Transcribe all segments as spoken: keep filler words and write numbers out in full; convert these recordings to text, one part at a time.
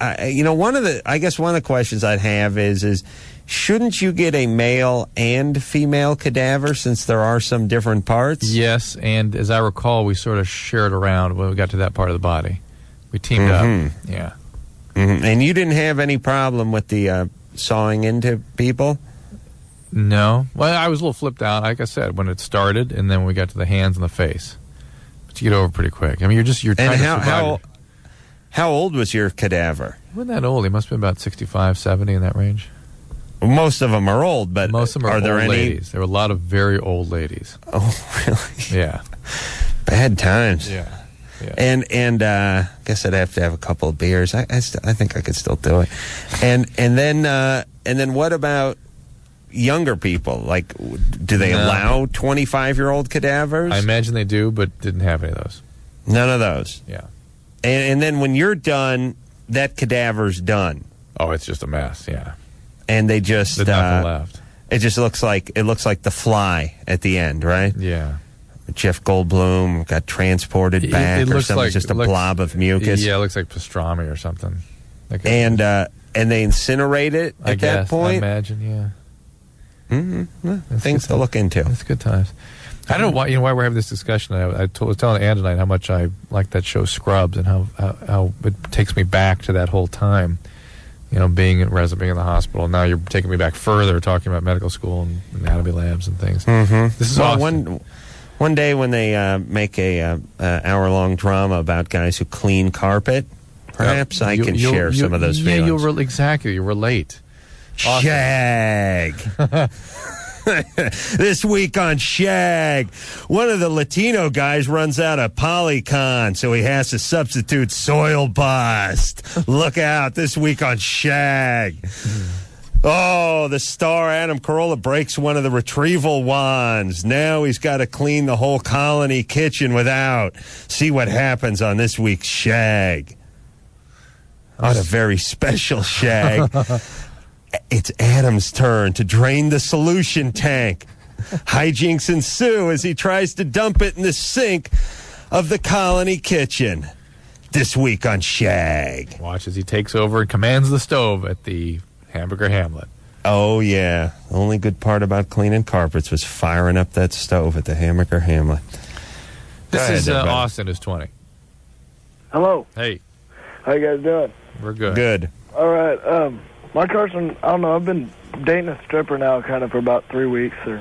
I, you know, one of the, I guess one of the questions I'd have is, is shouldn't you get a male and female cadaver since there are some different parts? Yes, and as I recall, we sort of shared around when we got to that part of the body. We teamed mm-hmm. up. Yeah. Mm-hmm. And you didn't have any problem with the uh, sawing into people? No. Well, I was a little flipped out, like I said, when it started, and then when we got to the hands and the face. But you get over pretty quick. I mean, you're just, you're trying and to how, survive. how, how old was your cadaver? He wasn't that old. He must have been about sixty-five, seventy, in that range. Well, most of them are old, but most of them are, are old there any ladies. There were a lot of very old ladies. Oh, really? Yeah. Bad times. Yeah. Yeah. And and uh, I guess I'd have to have a couple of beers. I I, st- I think I could still do it. And and then uh, and then what about younger people? Like, do they no. allow twenty-five-year-old cadavers? I imagine they do, but didn't have any of those. None of those. Yeah. And, and then when you're done, that cadaver's done. Oh, it's just a mess. Yeah. And they just There's nothing uh, left. It just looks like it looks like The Fly at the end, right? Yeah. Jeff Goldblum got transported back, it, it or looks something, like, just a looks, blob of mucus. Yeah, it looks like pastrami or something. Like and uh, and they incinerate it at I that guess, point. I imagine, yeah. Mm-hmm. Well, things to look into. It's good times. I don't know why you know why we're having this discussion. I, I told, was telling Ann tonight how much I like that show Scrubs and how, how how it takes me back to that whole time. You know, being in resident, being in the hospital. Now you're taking me back further, talking about medical school and anatomy labs and things. Mm-hmm. This is well, awesome. one one day when they uh, make a uh, uh, hour long drama about guys who clean carpet, perhaps yeah, I you, can you'll, share you'll, some of those yeah, feelings. you'll re- exactly. You relate. Awesome. Shag. This week on Shag, one of the Latino guys runs out of Polycon, so he has to substitute Soil Bust. Look out this week on Shag. Oh, the star Adam Carolla breaks one of the retrieval wands. Now he's got to clean the whole colony kitchen without. See what happens on this week's Shag. On a very special Shag. It's Adam's turn to drain the solution tank. Hijinks ensue as he tries to dump it in the sink of the colony kitchen. This week on Shag. Watch as he takes over and commands the stove at the Hamburger Hamlet. Oh, yeah. The only good part about cleaning carpets was firing up that stove at the Hamburger Hamlet. This ahead, is uh, everybody. Austin, who's twenty. Hello. Hey. How you guys doing? We're good. Good. All right. Um, my Carson, I don't know, I've been dating a stripper now kind of for about three weeks, or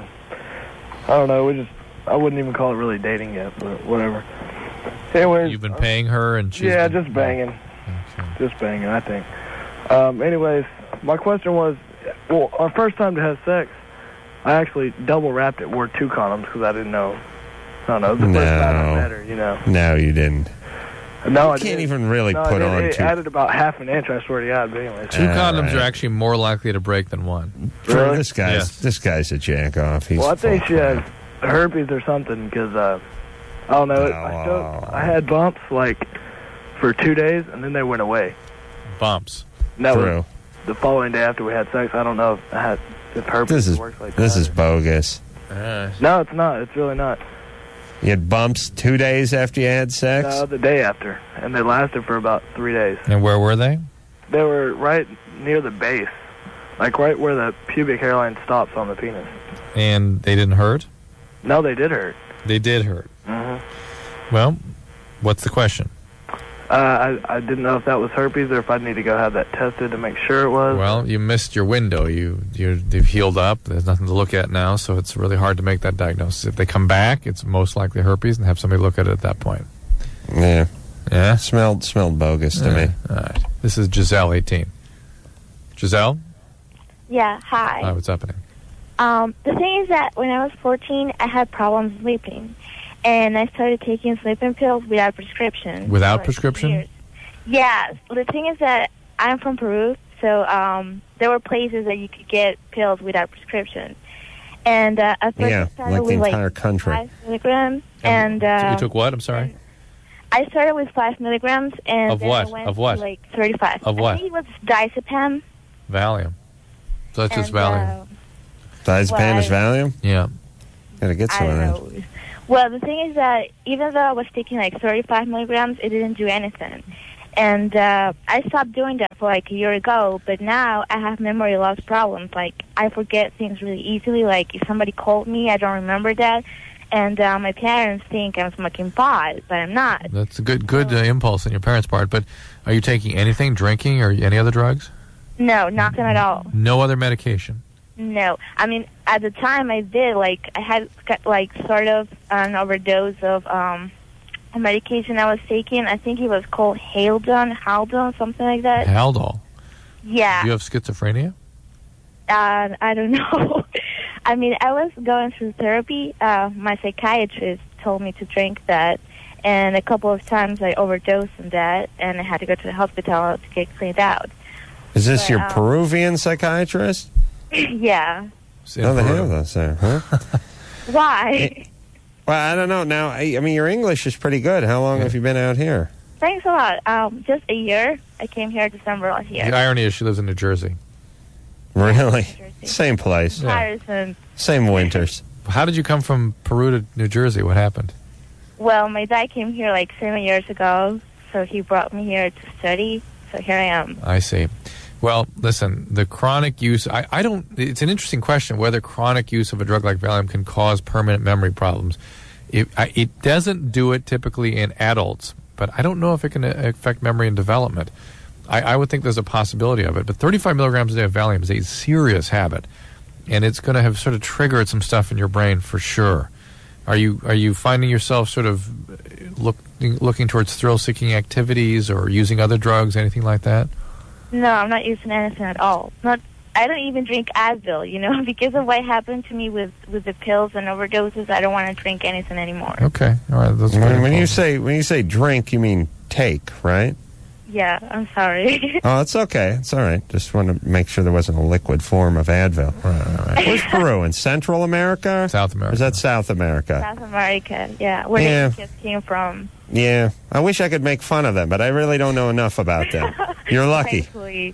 I don't know, we just, I wouldn't even call it really dating yet, but whatever. Anyways. You've been paying her and she's Yeah, been, just banging. Okay. Just banging, I think. Um, anyways, my question was, well, our first time to have sex, I actually double wrapped it, wore two condoms because I didn't know. I don't know, the no. first time I met her, you know. No, you didn't. No, you I can't didn't. even really no, put it, on it two. added about half an inch, I swear to God, but anyways. Two All condoms right. are actually more likely to break than one. Really? This guy's Yes. this guy's a jack off. He's Well, I think full she has crap. herpes or something because, uh, I don't know, No. I, still, I had bumps, like, for two days, and then they went away. Bumps. And that True. was the following day after we had sex. I don't know if, I had, if herpes This is works like this that. is bogus. Uh, No, it's not. It's really not. You had bumps two days after you had sex? No, the day after. And they lasted for about three days. and where were they? They were right near the base. Like right where the pubic hairline stops on the penis. And they didn't hurt? No, they did hurt. They did hurt. Mm-hmm. Well, what's the question? Uh, I, I didn't know if that was herpes or if I'd need to go have that tested to make sure it was. Well, you missed your window. You, you, they've healed up. There's nothing to look at now, so it's really hard to make that diagnosis. If they come back, it's most likely herpes, and have somebody look at it at that point. Yeah. Yeah? Smelled smelled bogus to me. All right. This is Giselle, eighteen. Giselle? Yeah, hi. Hi, what's happening? Um, the thing is that when I was fourteen, I had problems sleeping. And I started taking sleeping pills without prescription. Without for prescription? years. Yeah. The thing is that I'm from Peru, so um, there were places that you could get pills without prescription. And uh, at first Yeah, I started like the with entire like country. five milligrams. And, so uh, you took what? I'm sorry? I started with five milligrams. And Of then what? I went Of what? to like thirty-five. Of what? I think it was diazepam. Valium. So that's just and, Valium. Uh, Diazepam is Well, Valium? Yeah. Gotta get I some of don't that. know. Well, the thing is that even though I was taking like thirty-five milligrams, it didn't do anything. And uh, I stopped doing that for like a year ago, but now I have memory loss problems. Like, I forget things really easily. Like, if somebody called me, I don't remember that. And uh, my parents think I'm smoking pot, but I'm not. That's a good good uh, impulse on your parents' part. But are you taking anything, drinking, or any other drugs? No, nothing at all. No other medication? No. I mean, at the time I did, like, I had, like, sort of an overdose of um, a medication I was taking. I think it was called Haldol, Haldol, something like that. Haldol? Yeah. Do you have schizophrenia? Uh, I don't know. I mean, I was going through therapy. Uh, my psychiatrist told me to drink that, and a couple of times I overdosed on that, and I had to go to the hospital to get cleaned out. Is this But, your um, Peruvian psychiatrist? Yeah. Oh, they have this there, huh? Why? Well, I don't know. Now, I, I mean, your English is pretty good. How long Yeah. have you been out here? Thanks a lot. Um, just a year. I came here December last year. The irony is she lives in New Jersey. Really? Jersey. Same place. Yeah. Patterson. Same winters. How did you come from Peru to New Jersey? What happened? Well, my dad came here like seven years ago, so he brought me here to study. So here I am. I see. Well, listen, the chronic use, I, I don't, it's an interesting question whether chronic use of a drug like Valium can cause permanent memory problems. It, I, it doesn't do it typically in adults, but I don't know if it can affect memory and development. I, I would think there's a possibility of it, but thirty-five milligrams a day of Valium is a serious habit, and it's going to have sort of triggered some stuff in your brain for sure. Are you are you finding yourself sort of look, looking towards thrill-seeking activities or using other drugs, anything like that? No, I'm not using anything at all. Not. I don't even drink Advil, you know, because of what happened to me with, with the pills and overdoses. I don't want to drink anything anymore. Okay, all right. That's When, when you say when you say drink, you mean take, right? Yeah, I'm sorry. Oh, it's okay. It's all right. Just want to make sure there wasn't a liquid form of Advil. Right, right, right. Where's Peru? In Central America? South Or America. is that South America? South America, yeah, where Yeah. the kids came from. Yeah. I wish I could make fun of them, but I really don't know enough about them. You're lucky. Thankfully.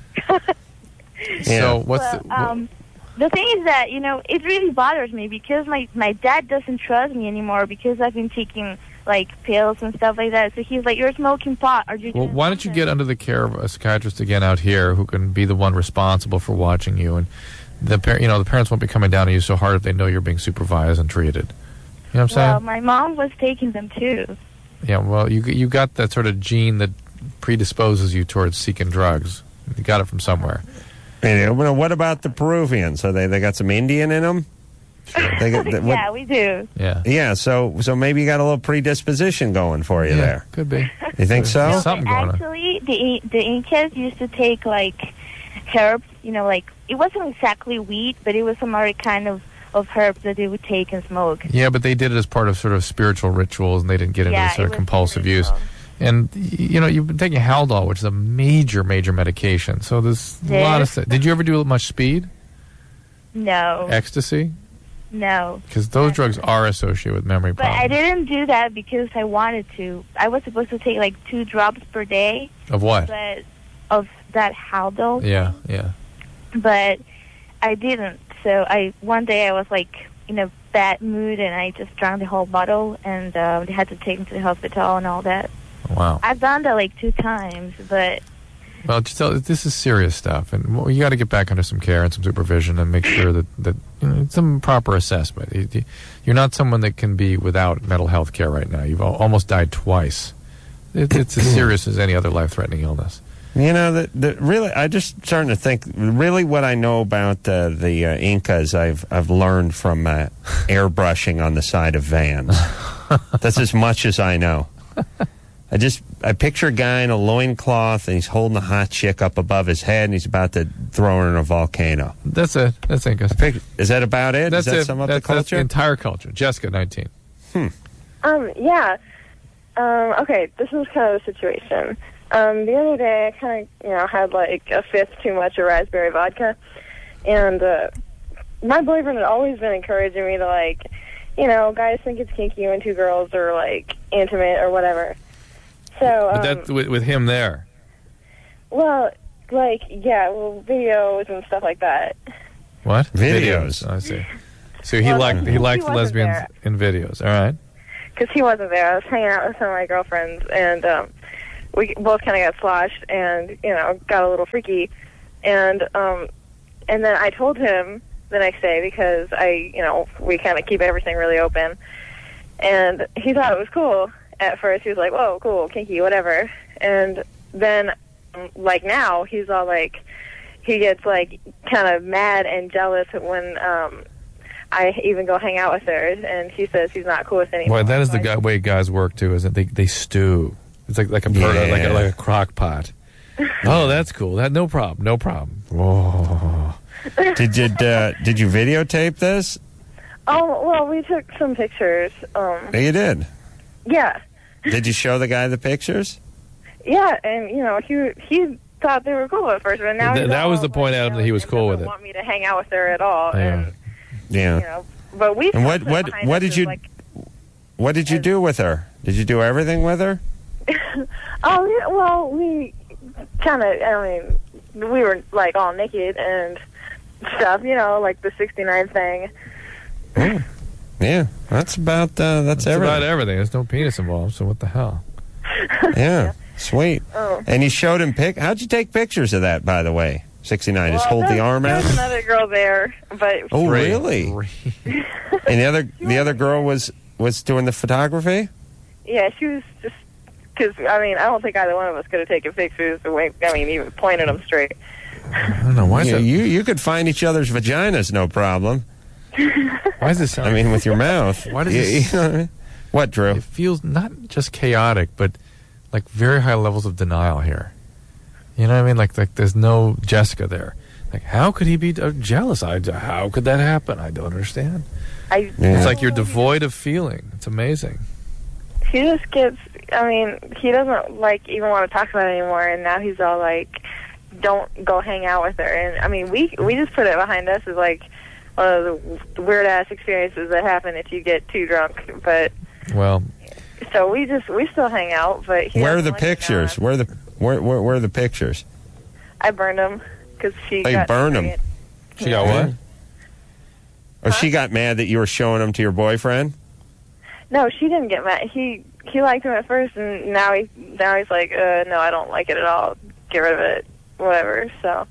Yeah. So what's well, the... um, the thing is that, you know, it really bothers me because my, my dad doesn't trust me anymore because I've been taking, like, pills and stuff like that. So he's like, you're smoking pot. Are you Well, doing why don't you something?" get under the care of a psychiatrist again out here who can be the one responsible for watching you? And the par- you know, the parents won't be coming down on you so hard if they know you're being supervised and treated. You know what I'm Well, saying? my mom was taking them, too. Yeah, well, you you got that sort of gene that predisposes you towards seeking drugs. You got it from somewhere. Anyway, well, what about the Peruvians? Are they they got some Indian in them? They got, they, what- Yeah, we do. Yeah. yeah. So so maybe you got a little predisposition going for you Yeah, there. could be. You think so? No. Something going on. Actually, the the Incas used to take, like, herbs, you know, like, it wasn't exactly weed, but it was some other kind of, of herbs that they would take and smoke. Yeah, but they did it as part of sort of spiritual rituals, and they didn't get into Yeah, the sort it of was compulsive use. spiritual. And, y- you know, you've been taking Haldol, which is a major, major medication. So there's a lot of Yes. stuff. Did you ever do much speed? No, Ecstasy? no. Because those drugs are associated with memory But problems. I didn't do that because I wanted to. I was supposed to take, like, two drops per day, Of what? but of that Haldol. Yeah, yeah. But I didn't. So I one day I was, like, in a bad mood, and I just drank the whole bottle, and uh, they had to take me to the hospital and all that. Wow. I've done that, like, two times, but Well, just tell, this is serious stuff, and well, you got to get back under some care and some supervision and make sure that, that you know, some proper assessment. You- you- You're not someone that can be without mental health care right now. You've al- almost died twice. It, it's as serious as any other life-threatening illness. You know, the, the, really, I just starting to think. Really, what I know about uh, the uh, Incas, I've I've learned from uh, airbrushing on the side of vans. That's as much as I know. I just I picture a guy in a loincloth and he's holding a hot chick up above his head and he's about to throw her in a volcano. That's it. That's Incas. Pic- Is that about it? That's Does that it. sum up that's, the that's the culture? entire culture. Jessica, nineteen. Um, yeah. Um, okay, this is kind of the situation. Um, the other day, I kind of, you know, had like a fifth too much of raspberry vodka, and uh, my boyfriend had always been encouraging me to, like, you know, guys think it's kinky when two girls are, like, intimate or whatever. So, um, But that with, with him there. well, like, yeah, well, videos and stuff like that. What? Videos. I see. So he Well, liked he- he liked he wasn't lesbians there. in videos. All right. Because he wasn't there. I was hanging out with some of my girlfriends, and um, we both kind of got sloshed and, you know, got a little freaky. And um, and then I told him the next day because I, you know, we kind of keep everything really open. And he thought it was cool at first. He was like, whoa, cool, kinky, whatever. And then, like, now he's all like, he gets, like, kind of mad and jealous when um, I even go hang out with her. And he says he's not cool with anymore. Well, that is So the I- guy, way guys work, too, is that they, they stew. It's like like a, Yeah. like a like a crock pot. Oh, that's cool. That no problem. No problem. Whoa. Did you uh, did you videotape this? Oh, well, we took some pictures. Um, Yeah, you did. yeah. Did you show the guy the pictures? Yeah, and, you know, he he thought they were cool at first, but now Th- he's that all, was the point, like, Adam, that he was and cool with doesn't it. want me to hang out with her at all. Yeah. And, Yeah. you know, but we And what put what behind what us did is, you like, what did you do with her? Did you do everything with her? oh, yeah, well, we kind of, I mean, we were, like, all naked and stuff, you know, like the sixty-nine thing. Yeah, yeah. That's about uh, that's It's everything. about everything. There's no penis involved, so what the hell? Yeah, sweet. Oh. And you showed him pic. How'd you take pictures of that, by the way? sixty-nine. Just hold the there- arm there out. was another girl there, but Oh, Three. really? Three. And the other the other girl was was doing the photography. yeah, she was just, because, I mean, I don't think either one of us could have taken pictures the way, I mean, even pointed them straight. I don't know. Why is You, it? you you could find each other's vaginas, no problem. Why does it sound? I mean, with your mouth. Why does You- this- you know what I mean? What, Drew? It feels not just chaotic, but like very high levels of denial here. You know what I mean? Like, like there's no Jessica there. Like, how could he be uh, jealous? I, how could that happen? I don't understand. I, Yeah. It's like you're devoid of feeling. It's amazing. He just gets, I mean, he doesn't, like, even want to talk about it anymore, and now he's all like, don't go hang out with her. And, I mean, we we just put it behind us as, like, one of the weird-ass experiences that happen if you get too drunk. But, Well, so we just, we still hang out, but he Where are doesn't the like it now. pictures? Where are the where where, where are the pictures? I burned them, because she Oh, you got burned 'em. pregnant. she got what? Or she got mad that you were showing them to your boyfriend? No, she didn't get mad. He he liked him at first, and now he now he's like, uh, no, I don't like it at all. Get rid of it, whatever. So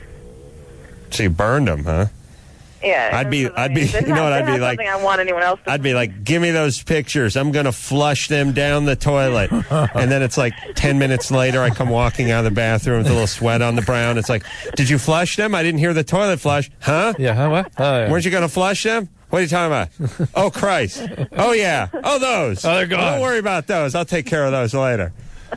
So you burned them, huh? yeah, I'd be- this is- I'd be- this is you know not- what I'd this be is not like? something I want anyone else to I'd be like, give me those pictures. I'm going to flush them down the toilet. And then it's like ten minutes later, I come walking out of the bathroom with a little sweat on the brow. It's like, did you flush them? I didn't hear the toilet flush. Huh? Yeah, huh? What? Oh, yeah. Weren't you going to flush them? What are you talking about? Oh, Christ. Oh, yeah. Oh, those. Oh, they're gone. Don't worry about those. I'll take care of those later.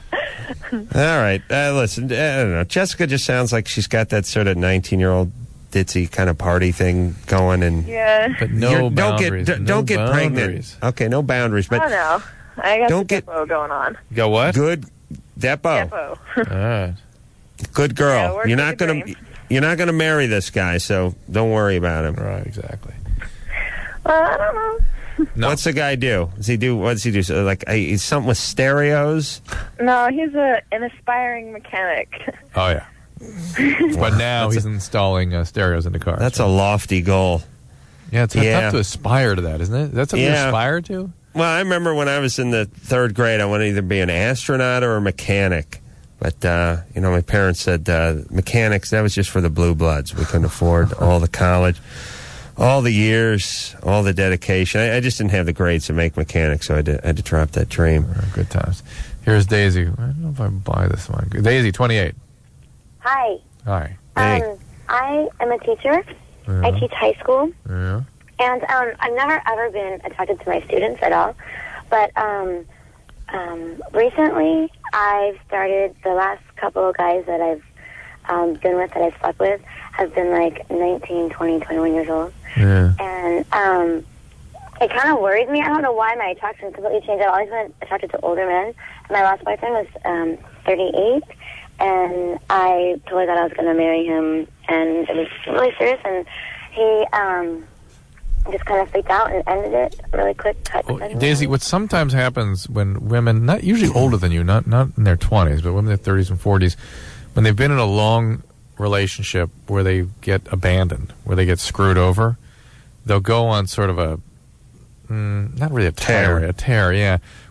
All right. Uh, listen, I don't know. Jessica just sounds like she's got that sort of nineteen-year-old ditzy kind of party thing going. And Yeah. But no You're- don't boundaries. get, no don't get pregnant. boundaries. Okay, no boundaries. I But don't know. I got Don't the get- Depo going on. You got what? good, Depo, Depo. All right. good Yeah, girl. work you're with not the gonna, dream. you're not gonna marry this guy, so don't worry about him. Right, exactly. Well, I don't know. No. What's the guy do? Does he do? What does he do? So, like, uh, he's something with stereos. No, he's a an aspiring mechanic. Oh, yeah. But now he's installing uh, stereos into cars. That's a lofty goal. yeah, it's yeah. tough to aspire to that, isn't it? That's something Yeah. you aspire to? Well, I remember when I was in the third grade, I wanted to either be an astronaut or a mechanic. But, uh, you know, my parents said uh, mechanics, that was just for the blue bloods. We couldn't afford all the college, all the years, all the dedication. I, I just didn't have the grades to make mechanics, so I, did, I had to drop that dream. Oh, good times. Here's Daisy. I don't know if I buy this one. Daisy, twenty-eight. Hi. Hi. Hey. Um, I am a teacher. Yeah. I teach high school, Yeah. and um, I've never ever been attracted to my students at all. But um, um, recently, I've started. The last couple of guys that I've um, been with, that I've slept with, have been like nineteen, twenty, twenty-one years old, Yeah. and um, it kind of worries me. I don't know why my attraction completely changed. I've always been attracted to older men. My last boyfriend was um, thirty-eight. And I totally thought I was going to marry him, and it was really serious, and he um, just kind of freaked out and ended it really quick. Cut Well, suddenly. Daisy, what sometimes happens when women, not usually older than you, not not in their twenties, but women in their thirties and forties, when they've been in a long relationship where they get abandoned, where they get screwed over, they'll go on sort of a, mm, not really a Tear. tirade, a tear, yeah,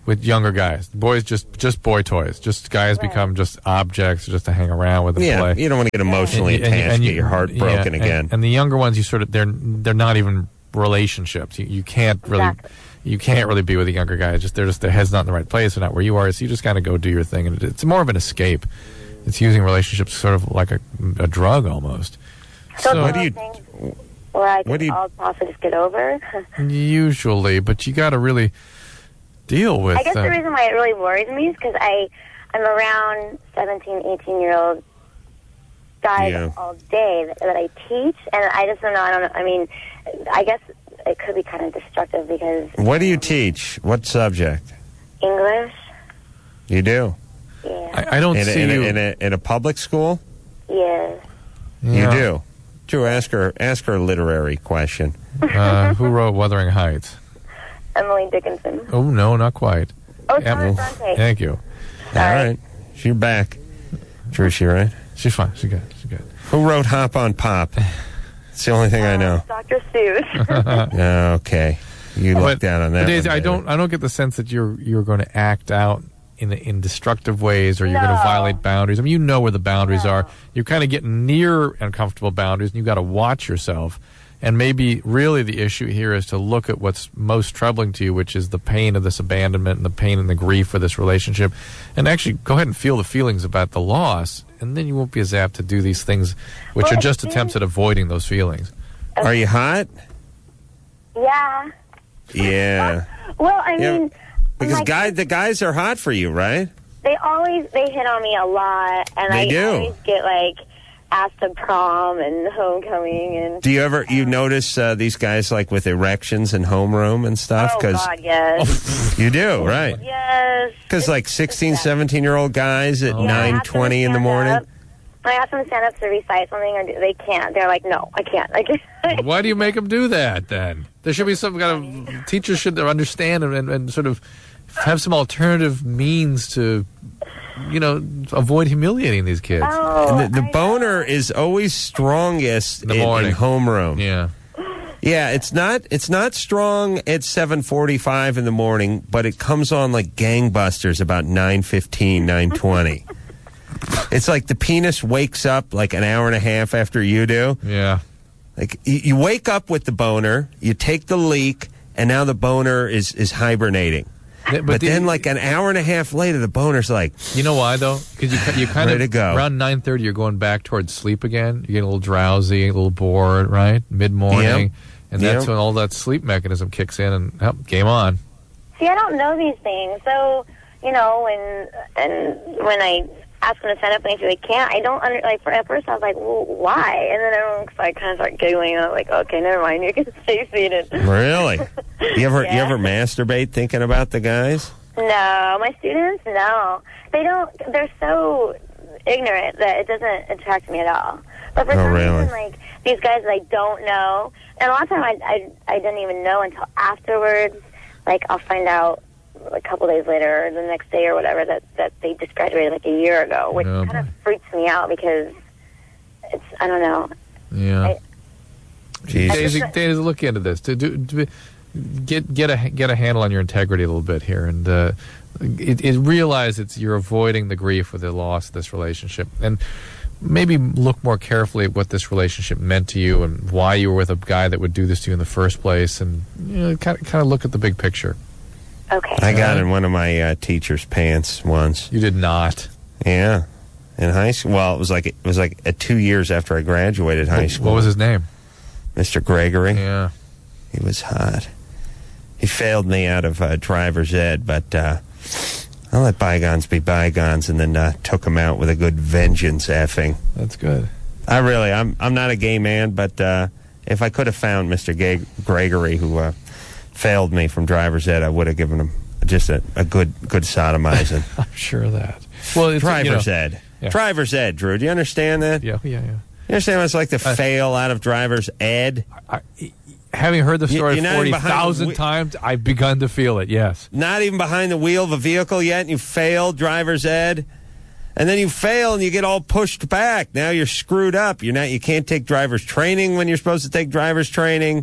with younger guys. Boys just just boy toys. Just guys Right. become just objects just to hang around with and Yeah, play. you don't want to get emotionally And you- and you- attached, and you- get your heart yeah, broken and- again. And the younger ones, you sort of they're they're not even relationships. You, you can't really Exactly. you can't really be with a younger guy. Just they're just their head's not in the right place. They're not where you are. So you just kind of go do your thing, and it, it's more of an escape. It's using relationships sort of like a, a drug almost. So, So- what do you- things where I what can do you- all possibly just get over? Usually, but you got to really deal with. I guess uh, the reason why it really worries me is because I I'm around seventeen, eighteen year old guys Yeah. all day that, that I teach, and I just don't know. I don't know. I mean, I guess it could be kind of destructive because What do you teach? What subject? English. You do? Yeah. I, I don't In a, see in, a, you. in, a, in a public school? yeah. You Yeah. do. Drew, ask her, ask her a literary question. Uh, who wrote Wuthering Heights? Emily Dickinson. Oh no, not quite. Oh, Em- Thomas Bronte. Thank you. All Sorry. right. You're back. Drew, she right? She's fine. She's good. She's good. Who wrote Hop on Pop? It's the only thing I know. Doctor Seuss. Okay. You But- looked down on that but Daisy, one, I baby. don't. I don't get the sense that you're you're going to act out in in destructive ways, or you're going to No. violate boundaries. I mean, you know where the boundaries No. are. You're kind of getting near uncomfortable boundaries, and you got to watch yourself. And maybe really the issue here is to look at what's most troubling to you, which is the pain of this abandonment and the pain and the grief of this relationship, and actually go ahead and feel the feelings about the loss, and then you won't be as apt to do these things, which Well, are it just seems- attempts at avoiding those feelings. Are you hot? yeah. Yeah. Well, I Yeah, mean, Because my guy, the guys are hot for you, right? they always they hit on me a lot, and They I do. always get like asked to prom and homecoming and. Do you ever you notice uh, these guys like with erections and homeroom and stuff? Oh God, yes, you do, right? yes. Because like sixteen, seventeen year old guys at Oh. Yeah, I nine asked them to twenty in the stand morning. up. When I ask them to stand up to recite something, or do, they can't. They're like, no, I can't. I can't. Why do you make them do that then? There should be some kind of teachers should understand and, and, and sort of have some alternative means to, you know, avoid humiliating these kids. Oh, And the, the I boner know. is always strongest In the in, morning. in homeroom. Yeah. Yeah, it's not it's not strong at seven forty-five in the morning, but it comes on like gangbusters about nine fifteen, nine twenty. It's like the penis wakes up like an hour and a half after you do. Yeah. Like you, you wake up with the boner, you take the leak, and now the boner is is hibernating. Th- But, the- then, like an hour and a half later, the boner's like, You know why though? Because you ki- you kind Ready of to go. around nine thirty, you're going back towards sleep again. You're getting a little drowsy, a little bored, right? Mid morning, Yep. and that's Yep. when all that sleep mechanism kicks in, and oh, game on. See, I don't know these things, so you know, when and when I ask them to stand up and they say they can't, I don't under like. For at first, I was like, well, why? And then everyone's like, kind of start giggling. And I was like, okay, never mind. You can stay seated. really? You ever you Yeah. ever masturbate thinking about the guys? No, my students, no, they don't. They're so ignorant that it doesn't attract me at all. But for Oh, some really? reason, like these guys that I don't know, and a lot of time I, I I didn't even know until afterwards. Like I'll find out a couple days later, or the next day, or whatever, that that they just graduated like a year ago, which Oh, kind of boy. freaks me out because it's I don't know. Yeah. I- Jesus. Daisy, Daisy, look into this. To do, to get get a get a handle on your integrity a little bit here, and uh, it, it realize it's you're avoiding the grief of the loss of this relationship, and maybe look more carefully at what this relationship meant to you and why you were with a guy that would do this to you in the first place, and you know, kind of kind of look at the big picture. Okay. I got in one of my uh, teacher's pants once. You did not. Yeah, in high school. Well, it was like it was like uh, two years after I graduated high What- school. What was his name? Mister Gregory. Yeah. He was hot. He failed me out of uh, driver's ed, but uh, I let bygones be bygones, and then uh, took him out with a good vengeance effing. That's good. I really, I'm I'm not a gay man, but uh, if I could have found Mister Gay- Gregory, who uh, failed me from driver's ed, I would have given him just a, a good good sodomizing. I'm sure of that. Well, it's, driver's you know, ed. Yeah. Driver's ed, Drew. Do you understand that? Yeah, yeah, yeah. You understand what it's like to Uh, fail out of driver's ed? I, having heard the You- story you're not even forty behind the thousand whe- times, I've begun to feel it. Yes. Not even behind the wheel of a vehicle yet, and you failed driver's ed? And then you fail and you get all pushed back. Now you're screwed up. You're not. You can't take driver's training when you're supposed to take driver's training.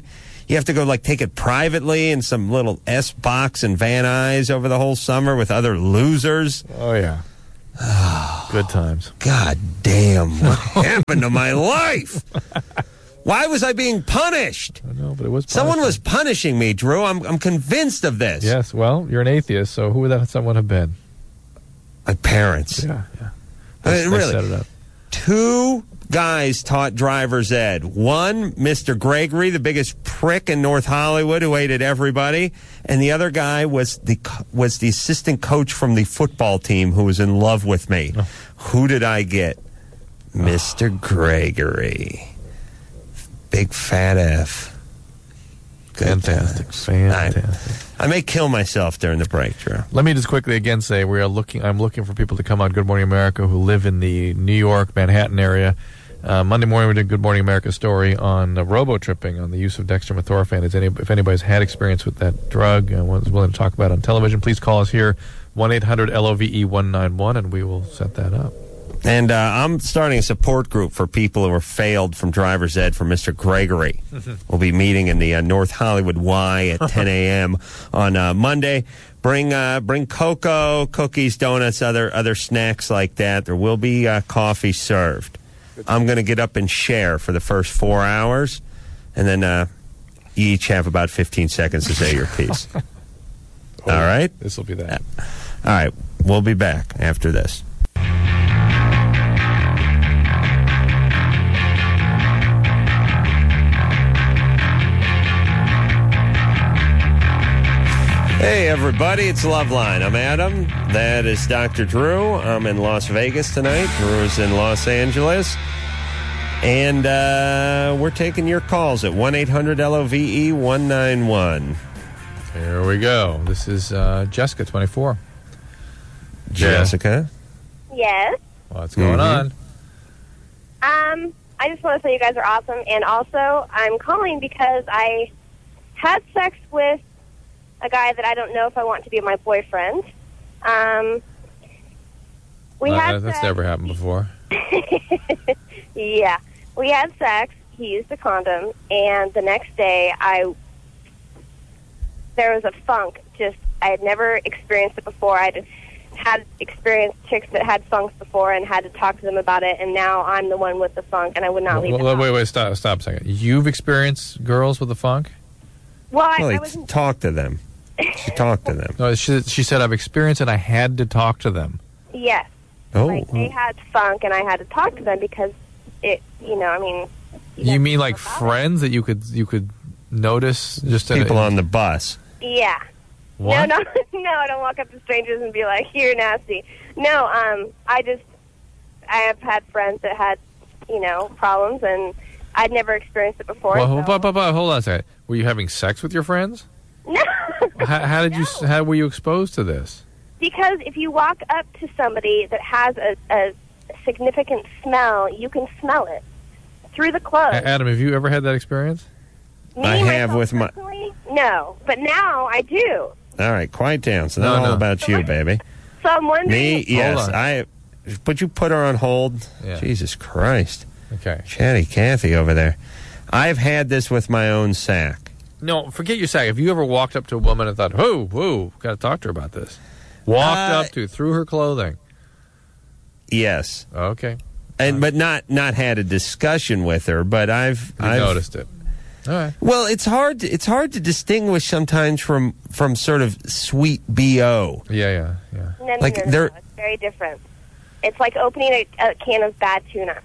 You have to go, like, take it privately in some little S-box in Van Nuys over the whole summer with other losers. Oh, yeah. Good times. God damn, what happened to my life? Why was I being punished? I know, but it was Someone was punishment. punishing me, Drew. I'm, I'm convinced of this. Yes, well, you're an atheist, so who would that someone have been? My parents. Yeah, yeah. I mean, They really. set it up. Two guys taught driver's ed. One, Mister Gregory, the biggest prick in North Hollywood who hated everybody, and the other guy was the co- was the assistant coach from the football team who was in love with me. Oh. Who did I get? Mister Gregory. Big fat F. Good Fantastic. times. Fantastic. I, I may kill myself during the break, Drew. Let me just quickly again say we are looking. I'm looking for people to come on Good Morning America who live in the New York, Manhattan area. Uh, Monday morning we did Good Morning America story on uh, robo-tripping, on the use of dextromethorphan. Is any, if anybody's had experience with that drug and was willing to talk about it on television, please call us here, one eight hundred L O V E one nine one, and we will set that up. And uh, I'm starting a support group for people who were failed from driver's ed for Mister Gregory. We'll be meeting in the uh, North Hollywood Y at ten a.m. on uh, Monday. Bring uh, bring cocoa, cookies, donuts, other other snacks like that. There will be uh, coffee served. I'm going to get up and share for the first four hours, and then uh, you each have about fifteen seconds to say your piece. Oh, All right? This will be that. All right. We'll be back after this. Hey, everybody, it's Loveline. I'm Adam. That is Doctor Drew. I'm in Las Vegas tonight. Drew's in Los Angeles. And uh, we're taking your calls at one eight hundred L O V E one nine one. Here we go. This is uh, Jessica, twenty-four. Jessica? Yes. What's going Mhm. on? Um, I just want to say you guys are awesome, and also I'm calling because I had sex with a guy that I don't know if I want to be my boyfriend. Um, we Uh, had that's sex. never happened before. Yeah, we had sex. He used a condom, and the next day, I there was a funk. Just I had never experienced it before. I would had experienced chicks that had funks before and had to talk to them about it, and now I'm the one with the funk, and I would not leave. Well, the wait, house. wait, wait, stop, stop a second. You've experienced girls with the funk? Well, I, Well, I he was talked to them. She talked to them. No, she, she said, I've experienced it, I had to talk to them. yes. Oh, Like they had funk, and I had to talk to them because it. You know, I mean. You guys mean know like about it. friends that you could you could notice just in people a, on the bus. Yeah. What? No, no, no. I don't walk up to strangers and be like, "You're nasty." No, um, I just I have had friends that had, you know, problems, and I'd never experienced it before. Well, so. hold, hold, hold, hold on a second. Were you having sex with your friends? No. How, how did you? How were you exposed to this? Because if you walk up to somebody that has a, a significant smell, you can smell it through the clothes. A- Adam, have you ever had that experience? Me, I have myself with my- personally, no, but now I do. All right, quiet down. It's No, not all no. about you, baby. So I'm wondering. Me, yes. on. I. But you put her on hold. Yeah. Jesus Christ. Okay. Chatty Cathy over there. I've had this with my own sack. No, forget your sack. Have you ever walked up to a woman and thought, whoa, whoa, got to talk to her about this? Walked Uh, up to, through her clothing. Yes. Okay. And but not not had a discussion with her, but I've You I've noticed it. All right. Well, it's hard to, it's hard to distinguish sometimes from from sort of sweet B O. Yeah, yeah, yeah. No, no, Like, no, no, they're- no, it's very different. It's like opening a, a can of bad tuna.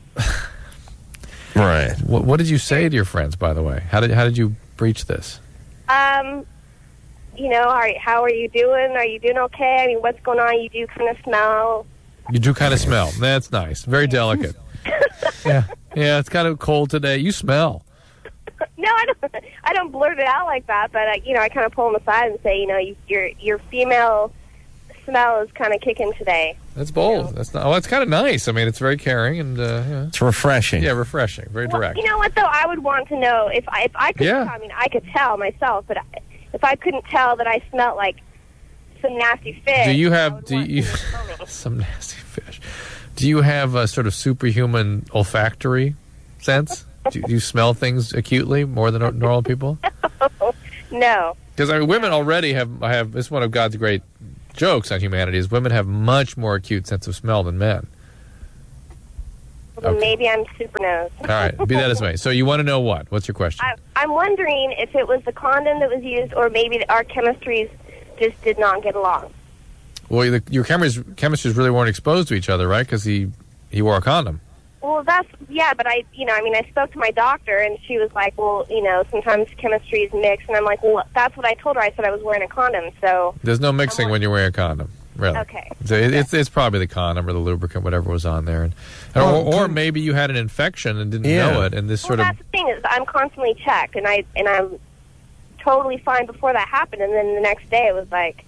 Right. What, what did you say to your friends, by the way? How did how did you breach this? Um, you know, are, how are you doing? Are you doing okay? I mean, what's going on? You do kind of smell. You do kind of smell. That's nice. Very delicate. Yeah, yeah. It's kind of cold today. You smell. No, I don't. I don't blurt it out like that, but uh, you know, I kind of pull them aside and say, you know, you, your your female smell is kind of kicking today. That's bold. That's not. Oh, it's kind of nice. I mean, it's very caring and uh, yeah. It's refreshing. yeah, refreshing. Very Well, direct. you know what though? I would want to know if I if I could. Yeah. I mean, I could tell myself, but I- if I couldn't tell that I smelled like some nasty fish. Do you I have? would Do want you someone to tell me. some nasty fish? Do you have a sort of superhuman olfactory sense? Do, do you smell things acutely more than normal people? No. Because I mean, women already have have. This is one of God's great jokes on humanity: is women have much more acute sense of smell than men. Well, Okay. Maybe I'm super nose. All right, be that as it may. So you want to know what? What's your question? I, I'm wondering if it was the condom that was used, or maybe our chemistries just did not get along. Well, the, your chemistries, chemistries really weren't exposed to each other, right? Because he he wore a condom. Well, that's, yeah, but I, you know, I mean, I spoke to my doctor, and she was like, well, you know, sometimes chemistries mix, and I'm like, well, that's what I told her. I said I was wearing a condom, so. There's no mixing I'm when you're wearing a condom, really. Okay. So it, it's it's probably the condom or the lubricant, whatever was on there, and, or, or maybe you had an infection and didn't Yeah. know it, and this Well, sort of. that's the thing is, I'm constantly checked, and I and I'm totally fine before that happened, and then the next day it was like,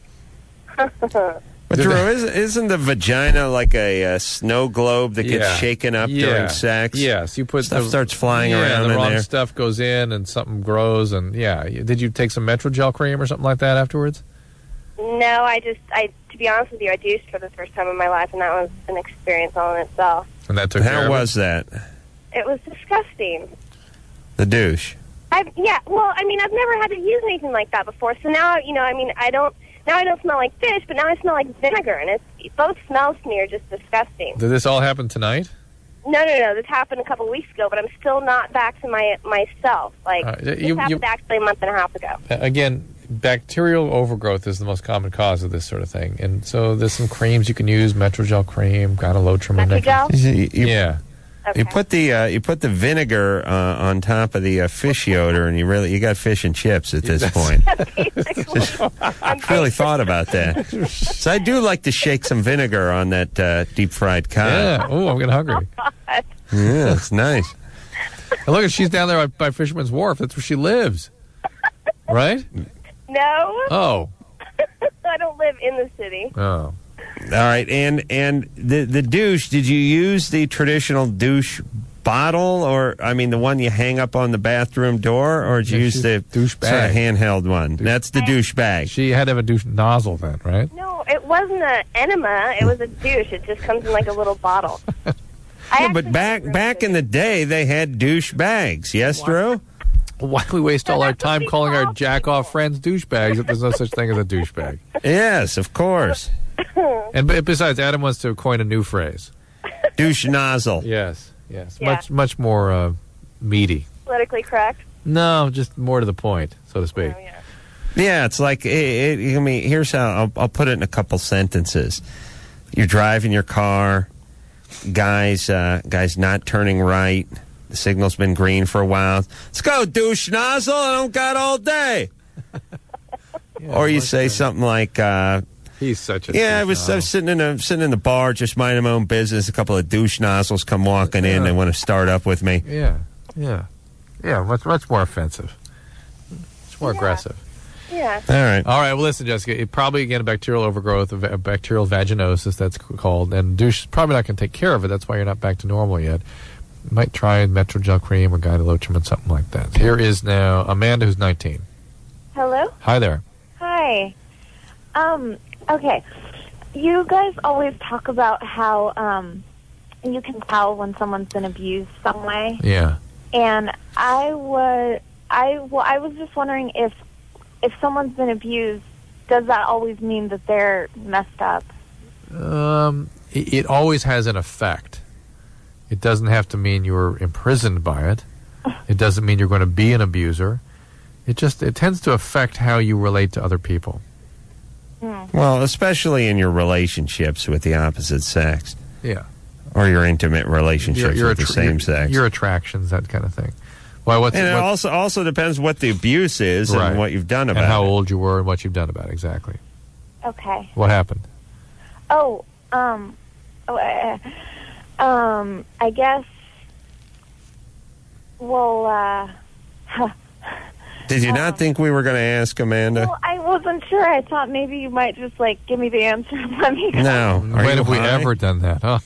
But Drew, isn't, isn't the vagina like a, uh snow globe that gets Yeah. shaken up Yeah. during sex? Yes, you put Stuff the, starts flying yeah, around the in wrong there. stuff goes in, and something grows, and yeah. Did you take some Metrogel cream or something like that afterwards? no, I just, I to be honest with you, I douched for the first time in my life, and that was an experience all in itself. And that took care How of was that? It was disgusting. The douche. I yeah, well, I mean, I've never had to use anything like that before, so now, you know, I mean, I don't, now I don't smell like fish, but now I smell like vinegar, and it's, both smells to me are just disgusting. it? Did this all happen tonight? No, no, no, this happened a couple weeks ago, but I'm still not back to my myself. Like, Uh, this you- happened you- actually a month and a half ago. Uh, Again, bacterial overgrowth is the most common cause of this sort of thing, and so there's some creams you can use: Metrogel cream, Gyne-Lotrimin. that kind of- Metrogel? You, you- Yeah. Okay. you put the uh, you put the vinegar uh, on top of the uh, fish odor, and you really you got fish and chips at this point. Basically, I'm Really thought about that. So I do like to shake some vinegar on that uh, deep fried cod. Yeah. Oh, I'm getting hungry. Yeah, it's nice. And look, she's down there by, by Fisherman's Wharf. That's where she lives. Right? No, Oh. I don't live in the city. Oh. All right, and and the the douche. Did you use the traditional douche bottle, or I mean the one you hang up on the bathroom door, or did you Yeah, use she's the douche sort of bag. handheld one? That's the douche bag. She had to have a douche nozzle then, right? No, it wasn't an enema. It was a douche. It just comes in like a little bottle. I Yeah, actually but back have back in the day, they had douche bags. Yes, Drew. Why do we waste all our That's what time we calling our call jack-off friends douchebags if there's no such thing as a douchebag? Yes, of course. And b- besides, Adam wants to coin a new phrase. Douche nozzle. Yes, yes. Yeah. Much, much more uh, meaty. politically correct. No, just more to the point, so to speak. Oh, yeah. Yeah, it's like it, it, I mean, here's how I'll, I'll put it in a couple sentences. You're driving your car, guys, uh, guys not turning right. The signal's been green for a while. Let's go, douche nozzle. I don't got all day. Yeah, Or you much say better. something like, uh, He's such a "Yeah, I douche was, I was nozzle. sitting in a sitting in the bar, just minding my own business. A couple of douche nozzles come walking in. Yeah. They want to start up with me." Yeah, yeah, yeah. Much, much more offensive. Much more Yeah. aggressive. Yeah. All right. All right. Well, listen, Jessica. It probably again a bacterial overgrowth, a va- bacterial vaginosis. That's c- called, and douche is probably not going to take care of it. That's why you're not back to normal yet. You might try Metrogel cream or Gyne-Lotrimin, something like that. Here is now Amanda, who's nineteen. Hello? Hi there. Hi. Um, okay. You guys always talk about how um, you can tell when someone's been abused some way. Yeah. And I was, I, well, I was just wondering if, if someone's been abused, does that always mean that they're messed up? Um, it, it always has an effect. It doesn't have to mean you're imprisoned by it. It doesn't mean you're going to be an abuser. It just it tends to affect how you relate to other people. Well, especially in your relationships with the opposite sex, Yeah. or your intimate relationships with the attr- same your, sex. Your attractions, that kind of thing. Why? What's And it what, also also depends what the abuse is Right. and what you've done about and how it. old you were and what you've done about it. Exactly. Okay. What happened? Oh, um, oh, uh, um, I guess, well, uh, Did you not think we were going to ask, Amanda? well, I wasn't sure. I thought maybe you might just, like, give me the answer and let me go. No. Are when you have we high? ever done that? Huh?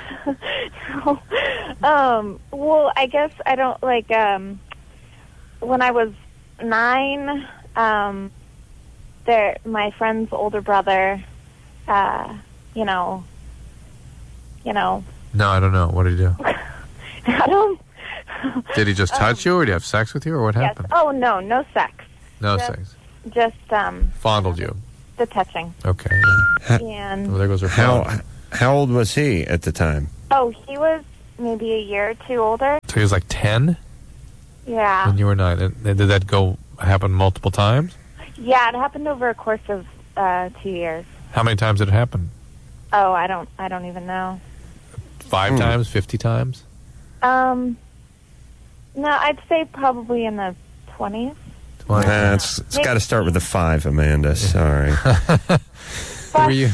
um, well, I guess I don't, like, um, when I was nine, um, there, my friend's older brother, uh, you know, you know, No, I don't know. What did he do? I don't, Did he just touch you, or did he have sex with you, or what yes. happened? Oh, no, no sex. No Just- sex. Just um, Fondled you. the touching. Okay. And Well, there goes her phone. How how old was he at the time? oh, he was maybe a year or two older. So he was like ten Yeah. when you were nine. And and did that go happen multiple times? Yeah, it happened over a course of uh, two years. How many times did it happen? Oh, I don't, I don't even know. Five Hmm. times? Fifty times? Um, no, I'd say probably in the twenties. Twenty. Uh, it's it's got to start with a five, Amanda. Sorry. Were you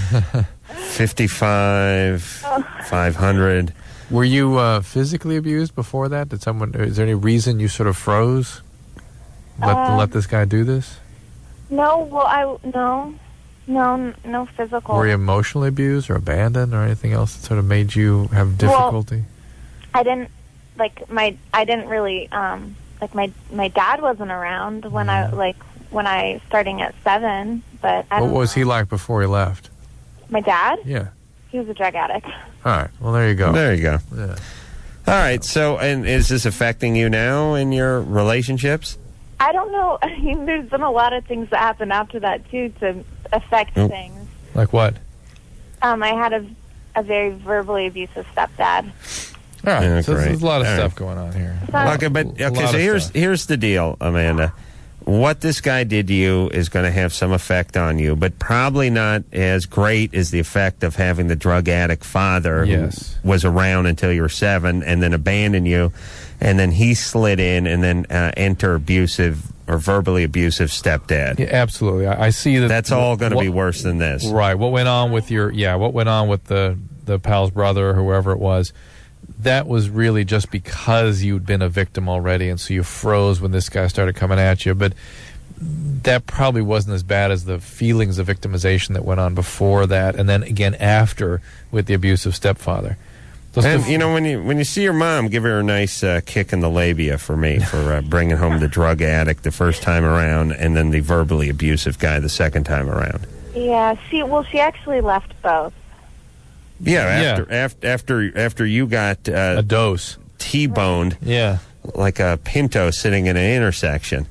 fifty-five, five hundred. were you uh, physically abused before that? Did someone? Is there any reason you sort of froze? Let Uh, let this guy do this? No, well, I no, no, n- no physical. Were you emotionally abused or abandoned or anything else that sort of made you have difficulty? I didn't like my. I didn't really um like my my dad wasn't around when I like when I starting at seven. But I what don't was know. he like before he left? My dad? Yeah. He was a drug addict. All right. Well, there you go. There you go. Yeah. All right. So, and is this affecting you now in your relationships? I don't know. I mean, there's been a lot of things that happened after that too to affect Oh. things. Like what? Um, I had a a very verbally abusive stepdad. All right. Yeah, so great. there's a lot of All stuff right. going on here. Uh, Okay, but A okay. lot So of here's stuff. here's the deal, Amanda. What this guy did to you is going to have some effect on you, but probably not as great as the effect of having the drug addict father Yes. who was around until you were seven and then abandoned you, and then he slid in and then uh, enter abusive or verbally abusive stepdad. Yeah, absolutely. I, I see that. That's all going to what- be worse than this. Right. What went on with your yeah? What went on with the the pal's brother or whoever it was? That was really just because you'd been a victim already, and so you froze when this guy started coming at you. But that probably wasn't as bad as the feelings of victimization that went on before that, and then again after with the abusive stepfather. Those And two- you know, when you when you see your mom, give her a nice uh, kick in the labia for me for uh, bringing home the drug addict the first time around, and then the verbally abusive guy the second time around. Yeah. She well, she actually left both. Yeah, Yeah. after after after after you got a uh, dose. T-boned Yeah. like a Pinto sitting in an intersection.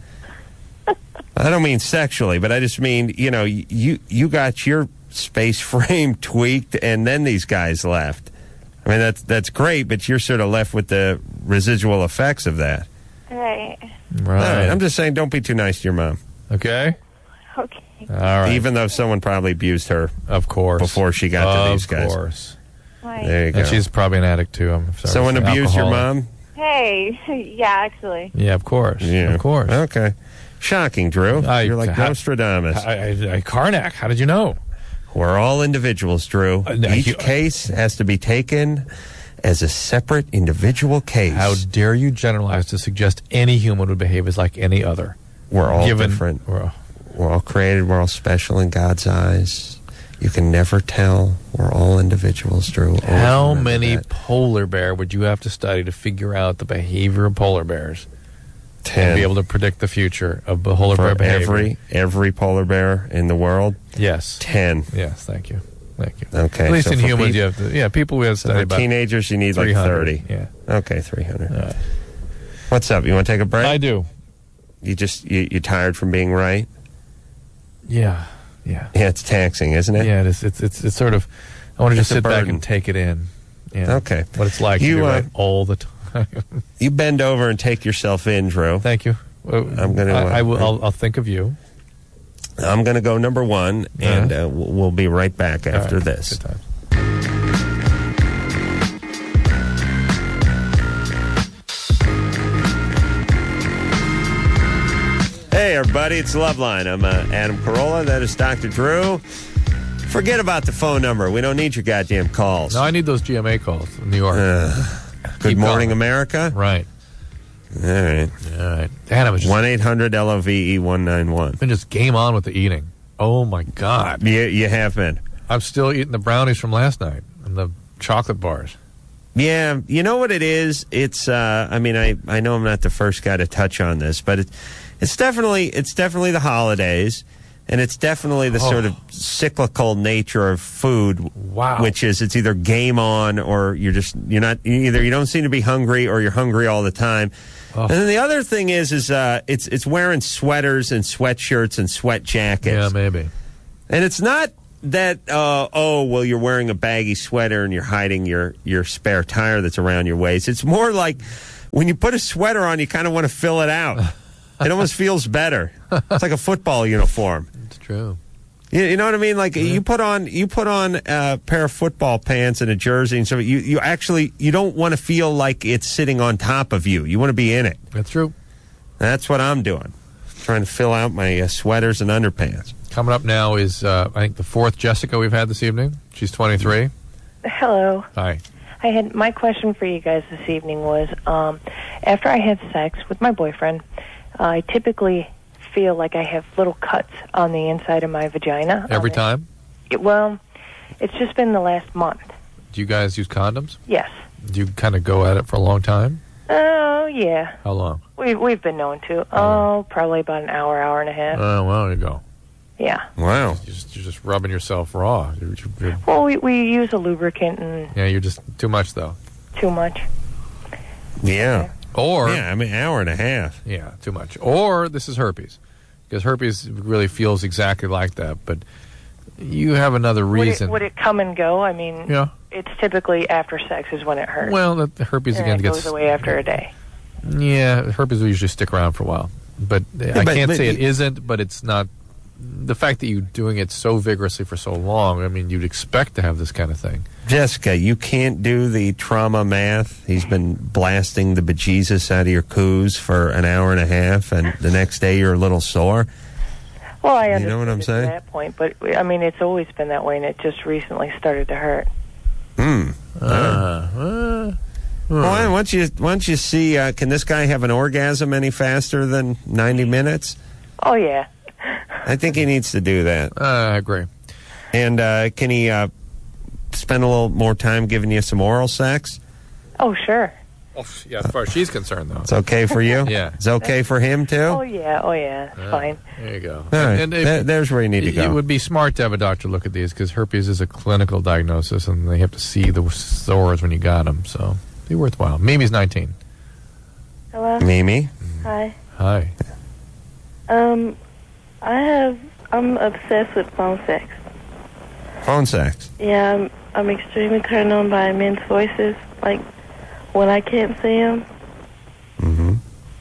I don't mean sexually, but I just mean, you know, you you got your space frame tweaked, and then these guys left. I mean, that's that's great, but you're sort of left with the residual effects of that. Right. Right. All right, I'm just saying, don't be too nice to your mom, okay. Okay. All right. even though someone probably abused her. of course. before she got to of these guys. Of course. Right. There you go. And she's probably an addict too. I'm sorry. Someone An abused your alcoholic. mom? Hey. Yeah. Actually. Yeah, of course. Yeah. Of course. Okay. Shocking, Drew. I- You're like how- Nostradamus. I, I, I, Karnak, how did you know? We're all individuals, Drew. Uh, no, Each you- case has to be taken as a separate individual case. How dare you generalize to suggest any human would behave as like any other? We're all Given- different. we're- We're all created. We're all special in God's eyes. You can never tell. We're all individuals, Drew. Always How remember many that. polar bear would you have to study to figure out the behavior of polar bears Ten. and be able to predict the future of the polar bear For behavior? every every polar bear in the world. Yes. Ten. Yes, thank you. Thank you. Okay. At least so in for humans, peop- you have to, yeah, people we have to so study for about teenagers, you need like three hundred. thirty. Yeah. Okay, three hundred. All right. What's up? You want to take a break? I do. You just you you tired from being right? Yeah. Yeah. Yeah, it's taxing, isn't it? Yeah, it is. It's, it's, it's sort of, I want to just It's a sit back burden. and take it in. Yeah. Okay. What it's like You, to be uh, right all the time. You bend over and take yourself in, Drew. Thank you. I'm gonna, I, I uh, will. I'll, I'll think of you. I'm going to go number one, and uh, we'll we'll be right back after All right. this. Good time. Hey, everybody, it's Loveline. I'm uh, Adam Carolla. That is Doctor Drew. Forget about the phone number. We don't need your goddamn calls. No, I need those G M A calls in New York. Uh, Good Keep morning, calling. America. Right. All right. All right. Adam, it's just one eight hundred L O V E one nine one. been just game on with the eating. Oh my God. You, you have been. I'm still eating the brownies from last night and the chocolate bars. Yeah, you know what it is? It's, uh, I mean, I, I know I'm not the first guy to touch on this, but it, it's definitely it's definitely the holidays. and it's definitely the Oh. sort of cyclical nature of food. Wow. Which is it's either game on or you're just you're not either you don't seem to be hungry or you're hungry all the time. Oh. And then the other thing is is uh, it's it's wearing sweaters and sweatshirts and sweat jackets. Yeah, maybe. And it's not that, uh, oh, well, you're wearing a baggy sweater and you're hiding your, your spare tire that's around your waist. It's more like when you put a sweater on, you kind of want to fill it out. It almost feels better. It's like a football uniform. It's true. You, you know what I mean? Like you put on you put on a pair of football pants and a jersey and so you, you actually you don't want to feel like it's sitting on top of you. You want to be in it. That's true. That's what I'm doing. Trying to fill out my uh, sweaters and underpants. Coming up now is, uh, I think, the fourth Jessica we've had this evening. She's twenty-three. Hello. Hi. I had my question for you guys this evening was, um, after I had sex with my boyfriend, uh, I typically feel like I have little cuts on the inside of my vagina. Every Um, time? It, well, it's just been the last month. Do you guys use condoms? Yes. Do you kind of go at it for a long time? Oh, yeah. How long? We've, we've been known to. Oh, probably about an hour, hour and a half. Oh, well, there you go. Yeah. Wow. You're just, you're just rubbing yourself raw. You're, you're, Well, we, we use a lubricant and yeah, you're just too much, though. too much. Yeah. Or, Yeah, I mean, hour and a half. yeah, too much. Or this is herpes. Because herpes really feels exactly like that. But you have another Would it, reason. would it come and go? I mean, Yeah. it's typically after sex is when it hurts. Well, the, the herpes, and again, it gets... goes away after a day. Yeah, herpes will usually stick around for a while. But I but- can't but say it you- isn't, but it's not... The fact that you're doing it so vigorously for so long, I mean, you'd expect to have this kind of thing. Jessica, you can't do the trauma math. He's been blasting the bejesus out of your coos for an hour and a half, and the next day you're a little sore. Well, I You understand know what I'm it saying? to that point, but I mean, it's always been that way, and it just recently started to hurt. Hmm. Uh, uh, Well, once you once you see, uh, can this guy have an orgasm any faster than ninety minutes? Oh yeah. I think he needs to do that. uh, I agree. And uh, can he uh, spend a little more time giving you some oral sex? Oh sure. Oh, yeah, as far as she's concerned, though. It's okay for you? Yeah. It's okay for him, too? Oh yeah. Oh yeah. It's Uh, fine. There you go. All right. And if- There- there's where you need to it, go. it would be smart to have a doctor look at these because herpes is a clinical diagnosis, and they have to see the sores when you got them. So be worthwhile. Mimi's nineteen. Hello. Mimi? Hi. Hi. Um, I have. I'm obsessed with phone sex. Phone sex. Yeah, I'm. I'm extremely turned on by men's voices. Like when I can't see them. Mm-hmm.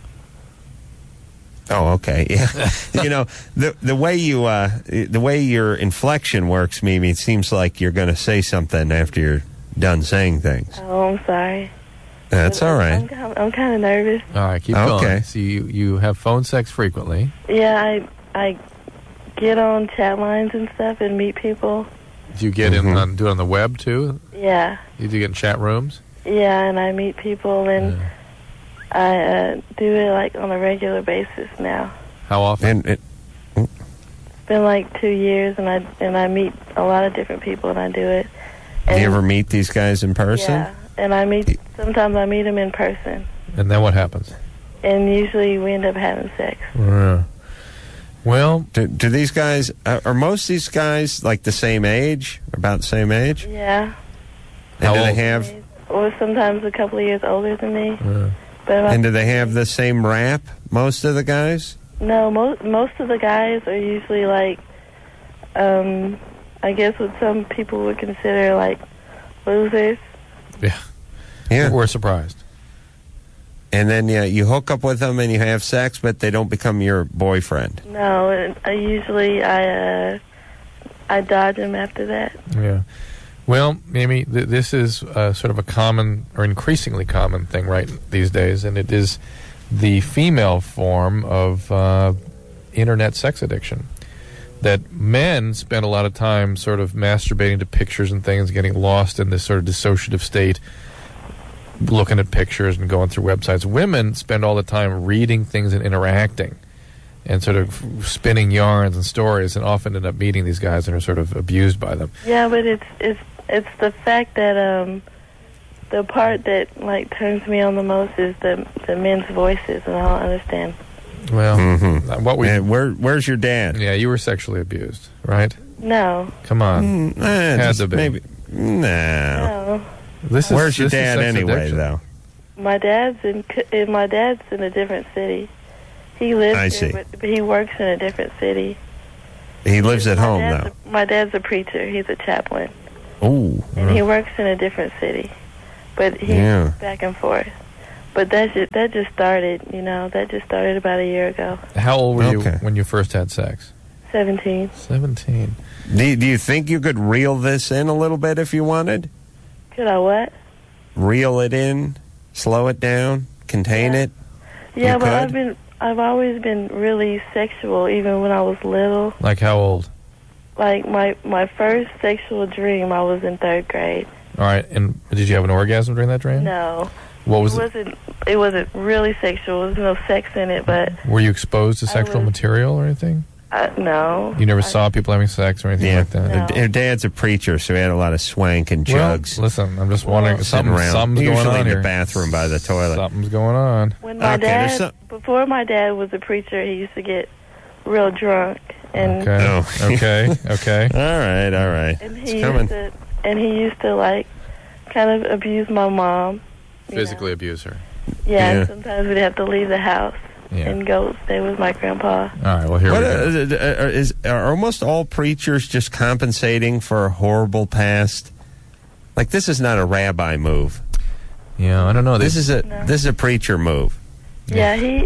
Oh, okay. Yeah. You know, the the way you uh, the way your inflection works, Mimi, it seems like you're going to say something after you're done saying things. Oh, I'm sorry. That's all I'm, right. I'm, I'm kind of nervous. All right, keep Okay. going. So you, you have phone sex frequently. Yeah, I I get on chat lines and stuff and meet people. Do you get Mhm. in on, do it on the web, too? Yeah, You do get in chat rooms? yeah, and I meet people and Yeah. I uh, do it like on a regular basis now. How often? And it, It's been like two years, and I and I meet a lot of different people, and I do it. do And, you ever meet these guys in person? Yeah, and I meet sometimes I meet them in person, And then what happens? and usually we end up having sex. Uh, well, Do, do these guys, uh, are most of these guys like the same age, about the same age? Yeah, And How do they old? have, or sometimes a couple of years older than me. uh, But about, and do they have the same rap, most of the guys? no, most most of the guys are usually like, um, I guess what some people would consider like losers. yeah, Yeah. we're surprised. And then yeah, you hook up with them and you have sex, but they don't become your boyfriend. No, and I usually I uh, I dodge them after that. Yeah. Well, Mimi, th- this is uh, sort of a common or increasingly common thing right these days, and it is the female form of uh, internet sex addiction. That men spend a lot of time sort of masturbating to pictures and things, getting lost in this sort of dissociative state, looking at pictures and going through websites. Women spend all the time reading things and interacting and sort of spinning yarns and stories, and often end up meeting these guys and are sort of abused by them. Yeah, but it's it's it's the fact that um the part that like turns me on the most is the the men's voices, and I don't understand. Well, Mm-hmm. what we And where, where's your dad? yeah, you were sexually abused, right? No, Come on, Mm, eh, Had just to be. maybe. No. no. this is Where's your this is dad sex anyway, addiction. though? My dad's in. C- My dad's in a different city. He lives I here, see. but but he works in a different city. He lives at my home, dad's though. A, my dad's a preacher. He's a chaplain, Ooh. and he works in a different city. But he's Yeah. back and forth. But that just, that just started. You know, that just started about a year ago. How old were you Okay. when you first had sex? Seventeen. Seventeen. Do you, do you think you could reel this in a little bit if you wanted? Could I what? Reel it in, slow it down, contain Yeah. it. Yeah, You but could? I've been. I've always been really sexual, even when I was little. Like how old? Like my my first sexual dream, I was in third grade. All right, and did you have an orgasm during that dream? No, What was it it? wasn't. It wasn't really sexual. There was no sex in it, but Were you exposed to I sexual was- material or anything? I, no. You never I, saw people having sex or anything Yeah. like that? No. Her dad's a preacher, so he had a lot of swank and Well, jugs. listen, I'm just wondering. Well- something, Sitting around. something's Usually going on in the here. bathroom by the toilet. Something's going on. When my Okay, there's dad, some- before my dad was a preacher, he used to get real drunk, and Okay. Oh. okay. Okay. All right, all right. and It's he coming. used to, and he used to like kind of abuse my mom. you Physically know. abuse her. Yeah, Yeah. and sometimes we'd have to leave the house Yeah. and go stay with my grandpa. All right. Well, here What, we go. uh, uh, uh, is, are almost all preachers just compensating for a horrible past? Like, this is not a rabbi move. Yeah, I don't know. This is a No. this is a preacher move. Yeah, he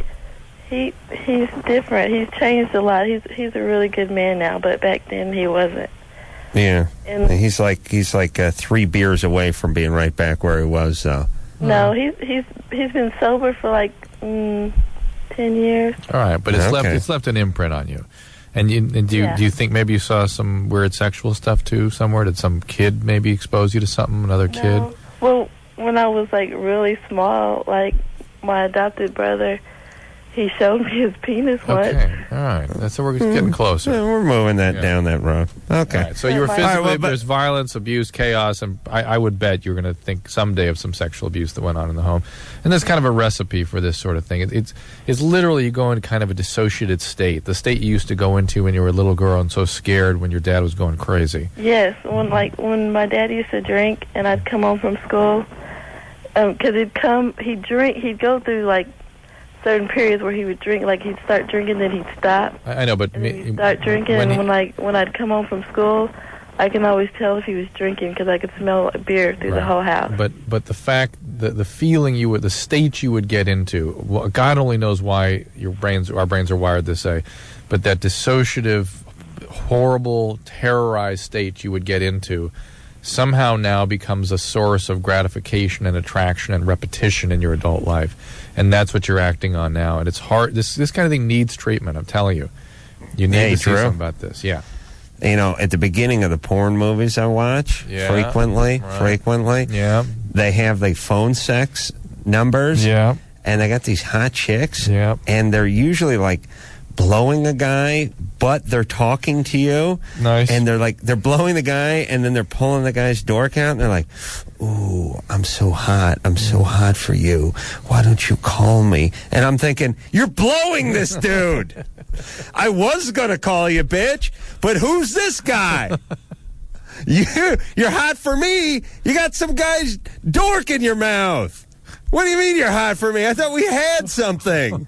he he's different. He's changed a lot. He's he's a really good man now, but back then he wasn't. Yeah, And he's like he's like uh, three beers away from being right back where he was. Though. no, he's he's he's been sober for like mm, ten years. All right, but it's left Okay. it's left an imprint on you. And, you, and do you Yeah. do you think maybe you saw some weird sexual stuff too somewhere? Did some kid maybe expose you to something? Another kid? No. Well, when I was like really small, like my adopted brother, he showed me his penis once. Okay, all right. That's so we're just getting closer. Yeah, we're moving that Yeah. down that road. Okay. All right, so you were All right, physically, well, but- there's violence, abuse, chaos, and I, I would bet you're going to think someday of some sexual abuse that went on in the home. And there's kind of a recipe for this sort of thing. It, it's it's literally you go into kind of a dissociated state, the state you used to go into when you were a little girl and so scared when your dad was going crazy. Yes, when like when my dad used to drink and I'd come home from school, because he'd come, he'd drink, he'd go through like certain periods where he would drink, like he'd start drinking, then he'd stop, I, I know, but and then me- he'd start drinking. when And he- when like when I'd come home from school, I can always tell if he was drinking because I could smell beer through the Right. whole house. But but the fact, the the feeling you would, the state you would get into, well, God only knows why your brains, our brains are wired this way, but that dissociative, horrible, terrorized state you would get into, somehow now becomes a source of gratification and attraction and repetition in your adult life, and that's what you're acting on now. And it's hard. This this kind of thing needs treatment. I'm telling you, you need Hey, to see Drew. something about this. Yeah. You know, at the beginning of the porn movies I watch, Yeah, frequently, right. frequently, Yeah. they have the phone sex numbers, Yeah. and they got these hot chicks, Yeah. and they're usually like blowing a guy, but they're talking to you, Nice. and they're like they're blowing the guy, and then they're pulling the guy's dork out, and they're like, "Ooh, I'm so hot, I'm so hot for you. Why don't you call me?" And I'm thinking, "You're blowing this dude." I was gonna call you, bitch, but who's this guy? You, you're hot for me. You got some guy's dork in your mouth. What do you mean you're hot for me? I thought we had something.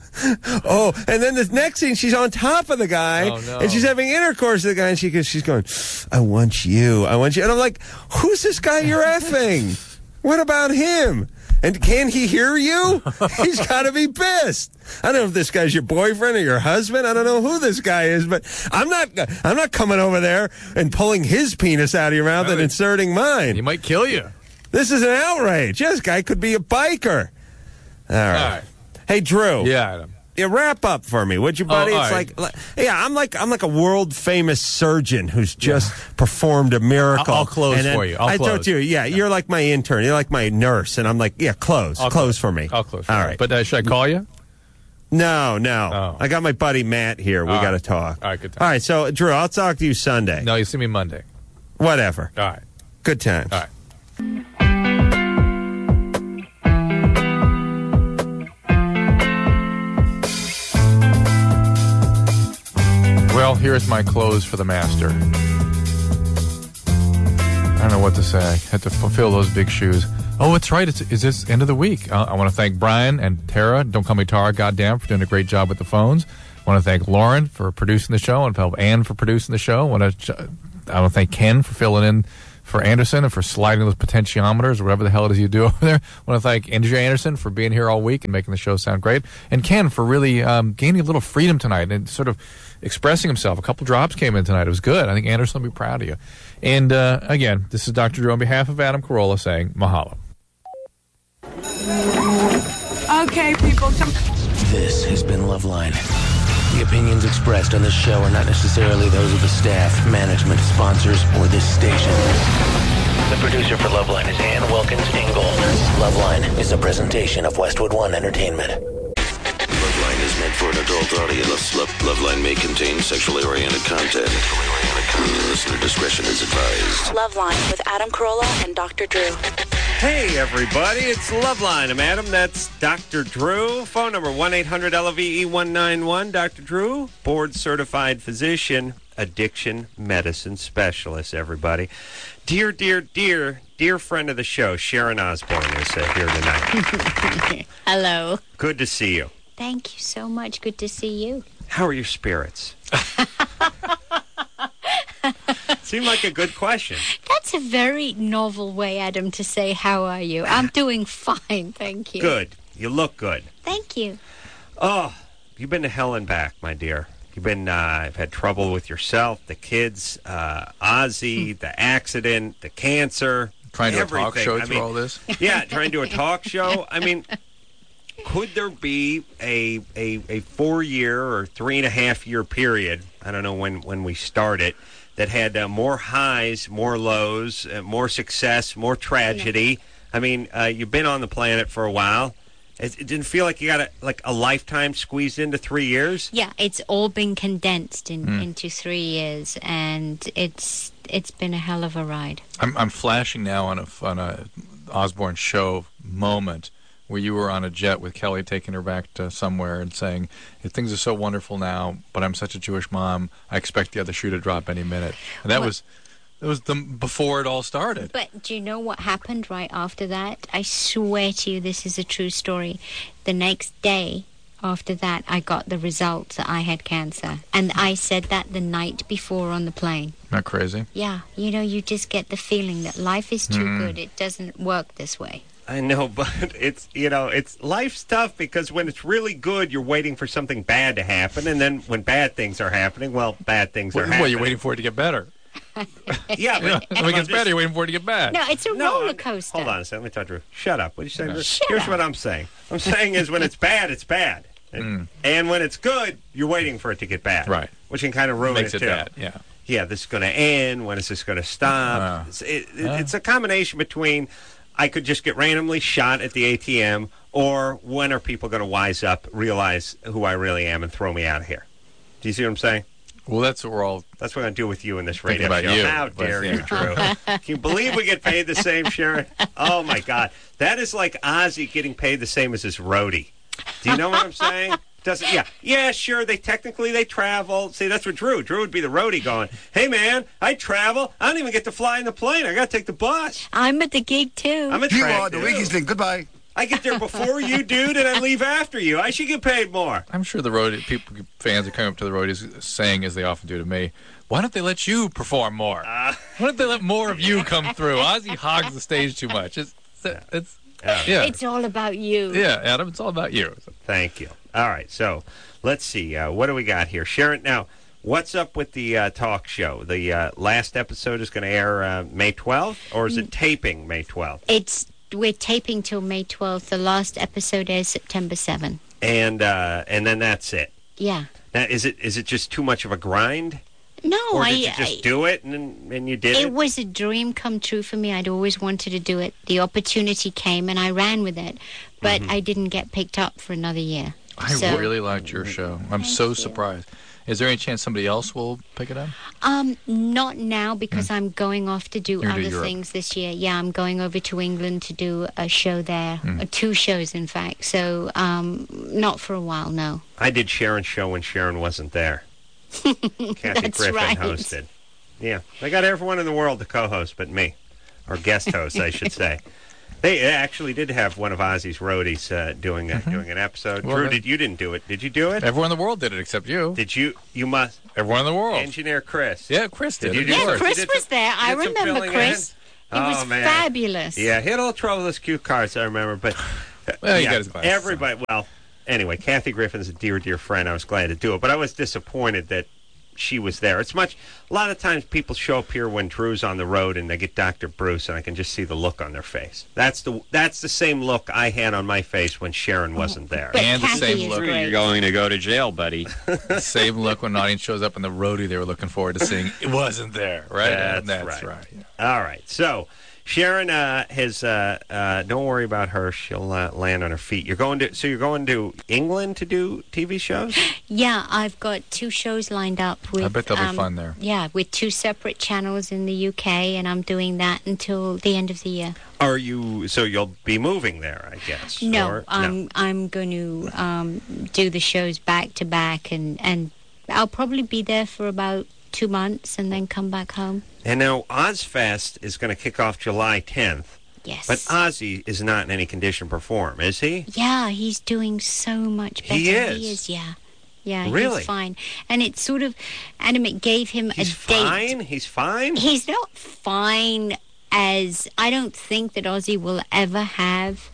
Oh, and then the next scene, she's on top of the guy, Oh, no. and she's having intercourse with the guy, and she goes, she's going, "I want you, I want you," and I'm like, "Who's this guy you're effing? What about him? And can he hear you? He's got to be pissed. I don't know if this guy's your boyfriend or your husband. I don't know who this guy is, but I'm not. I'm not coming over there and pulling his penis out of your mouth and Really? inserting mine. He might kill you. This is an outrage. This guy could be a biker. All right. All right. Hey, Drew. Yeah, Adam. Yeah, wrap up for me, would you, buddy? Oh, all it's right. like, like, yeah, I'm like, I'm like a world famous surgeon who's just performed a miracle. I'll- I'll close And then for you. I'll I close. told you, yeah, you're like my intern. You're like my nurse, and I'm like, yeah, close, I'll close for me. I'll close. For All you. right, But uh, should I call you? no, no, Oh. I got my buddy Matt here. We All got to right. talk. All right, good time. All right, so Drew, I'll talk to you Sunday. No, you see me Monday. Whatever. All right. Good times. All right. here is my clothes for the master. I don't know what to say. I had to fulfill those big shoes. Oh, it's right. It's, it's this end of the week. Uh, I want to thank Brian and Tara, don't call me Tara, goddamn, for doing a great job with the phones. I want to thank Lauren for producing the show. I want to thank Ann for producing the show. I want to, I want to thank Ken for filling in for Anderson and for sliding those potentiometers or whatever the hell it is you do over there. I want to thank Andrea Anderson for being here all week and making the show sound great. And Ken for really um, gaining a little freedom tonight and sort of expressing himself. A couple drops came in tonight. It was good. I think Anderson will be proud of you. And uh, again, this is Doctor Drew on behalf of Adam Carolla saying mahalo. Okay, people. Some- this has been Loveline. The opinions expressed on this show are not necessarily those of the staff, management, sponsors, or this station. The producer for Loveline is Ann Wilkins Ingold. Loveline is a presentation of Westwood One Entertainment. Loveline is meant for an adult audience. Love, Loveline may contain sexually oriented content. Listener discretion is advised. Loveline with Adam Carolla and Doctor Drew. Hey, everybody, it's Loveline. I'm Adam. That's Doctor Drew. Phone number one eight hundred L V E one nine one. Doctor Drew, board-certified physician, addiction medicine specialist, everybody. Dear, dear, dear, dear friend of the show, Sharon Osbourne is uh, here tonight. Hello. Good to see you. Thank you so much. Good to see you. How are your spirits? Seemed like a good question. That's a very novel way, Adam, to say, how are you? I'm doing fine, thank you. Good. You look good. Thank you. Oh, you've been to hell and back, my dear. You've been, uh, I've had trouble with yourself, the kids, uh, Ozzy, the accident, the cancer. Trying to do a everything. talk show I through mean, all this? Yeah, trying to do a talk show. I mean, could there be a, a, a four-year or three-and-a-half-year period, I don't know when, when we start it, that had uh, more highs, more lows, uh, more success, more tragedy. Yeah. I mean, uh, you've been on the planet for a while. It, it didn't feel like you got a, like a lifetime squeezed into three years? Yeah, it's all been condensed in, Mm. into three years, and it's it's been a hell of a ride. I'm, I'm flashing now on a, on a Osbourne show moment where you were on a jet with Kelly taking her back to somewhere and saying, things are so wonderful now, but I'm such a Jewish mom, I expect the other shoe to drop any minute. And that What? was that was the before it all started. But do you know what happened right after that? I swear to you, this is a true story. The next day after that, I got the results that I had cancer. And I said that the night before on the plane. Not crazy? Yeah, you know, you just get the feeling that life is too Mm. good. It doesn't work this way. I know, but it's, you know, it's life's tough because when it's really good, you're waiting for something bad to happen. And then when bad things are happening, well, bad things are Well, happening. well, you're waiting for it to get better. Yeah, but when it gets better, you're waiting for it to get bad. No, it's a No, roller coaster. Hold on a second. Let me talk to her. Shut up. What are you saying? Shut Here's up. what I'm saying. I'm saying is when it's bad, it's bad. And, and when it's good, you're waiting for it to get bad. Right. Which can kind of ruin Makes it, it too. bad, yeah. Yeah, this is going to end. When is this going to stop? Ah. It's, it, it- Ah. it's a combination between I could just get randomly shot at the A T M, or when are people going to wise up, realize who I really am, and throw me out of here? Do you see what I'm saying? Well, that's what we're all... That's what I'm going to do with you in this Thinking radio about show. you, How but, dare yeah. you, Drew? Can you believe we get paid the same, Sharon? Oh, my God. That is like Ozzy getting paid the same as his roadie. Do you know what I'm saying? Doesn't yeah yeah sure they technically they travel. See, that's what Drew Drew would be the roadie going, hey man, I travel, I don't even get to fly in the plane, I gotta take the bus. I'm at the gig too. I'm a You are the weakest link. Goodbye. I get there before you, dude, and I leave after you. I should get paid more. I'm sure the road people, fans are coming up to the roadies saying, as they often do to me, why don't they let you perform more? Uh, why don't they let more of you come through? Ozzy hogs the stage too much. It's, it's, Yeah. yeah. It's all about you. Yeah, Adam, it's all about you. Thank you. All right, so let's see. Uh, what do we got here? Sharon, now, what's up with the uh, talk show? The uh, last episode is going to air uh, May twelfth, or is it taping May twelfth? It's we're taping till May twelfth. The last episode airs September seventh. And uh, and then that's it. Yeah. Now, is it is it just too much of a grind? No, Or I. did you just I- do it and, and you did it? It was a dream come true for me. I'd always wanted to do it. The opportunity came, and I ran with it. But Mhm. I didn't get picked up for another year. I So- really liked your show. I'm so surprised. Is there any chance somebody else will pick it up? Um, not now because I'm going off to do You're to other Europe. things this year. Yeah, I'm going over to England to do a show there, Mm. uh, two shows in fact. So, um, not for a while, no. I did Sharon's show when Sharon wasn't there. Kathy That's Griffin right. hosted. Yeah, they got everyone in the world to co-host but me, or guest host, I should say. They actually did have one of Ozzy's roadies uh, doing a, Mm-hmm. doing an episode. Well, Drew, then- did you didn't do it? Did you do it? Everyone in the world did it except you. Did you? You must. Everyone in the world. Engineer Chris. Yeah, Chris did. Did you it. do Yeah, it? Chris You did was some- there. I did some remember filling Chris. in? It Oh, was man. fabulous. Yeah, he had a little trouble with his cue cards, I remember. But uh, Well, he yeah, got his glasses everybody. Well, anyway, Kathy Griffin's a dear, dear friend. I was glad to do it, but I was disappointed that she was there. It's much. A lot of times people show up here when Drew's on the road and they get Doctor Bruce, and I can just see the look on their face. That's the that's the same look I had on my face when Sharon wasn't there. But And the Kathy same is look. great. You're going to go to jail, buddy. The same look when an audience shows up in the roadie they were looking forward to seeing. It wasn't there, right? That's, That's right. right. yeah. All right. So Sharon uh, has. Uh, uh, don't worry about her. She'll uh, land on her feet. You're going to. So you're going to England to do T V shows? Yeah, I've got two shows lined up with. I bet they'll um, be fun there. Yeah, with two separate channels in the U K, and I'm doing that until the end of the year. Are you? So you'll be moving there, I guess. No, or, I'm I'm going to um, do the shows back to back, and and I'll probably be there for about two months, and then come back home. And now Ozfest is going to kick off July tenth. Yes. But Ozzy is not in any condition to perform, is he? Yeah, he's doing so much better. He is? He is, yeah. Yeah, Really? he's fine. And it's sort of, Adam, it gave him He's a date. fine? He's fine? He's not fine as, I don't think that Ozzy will ever have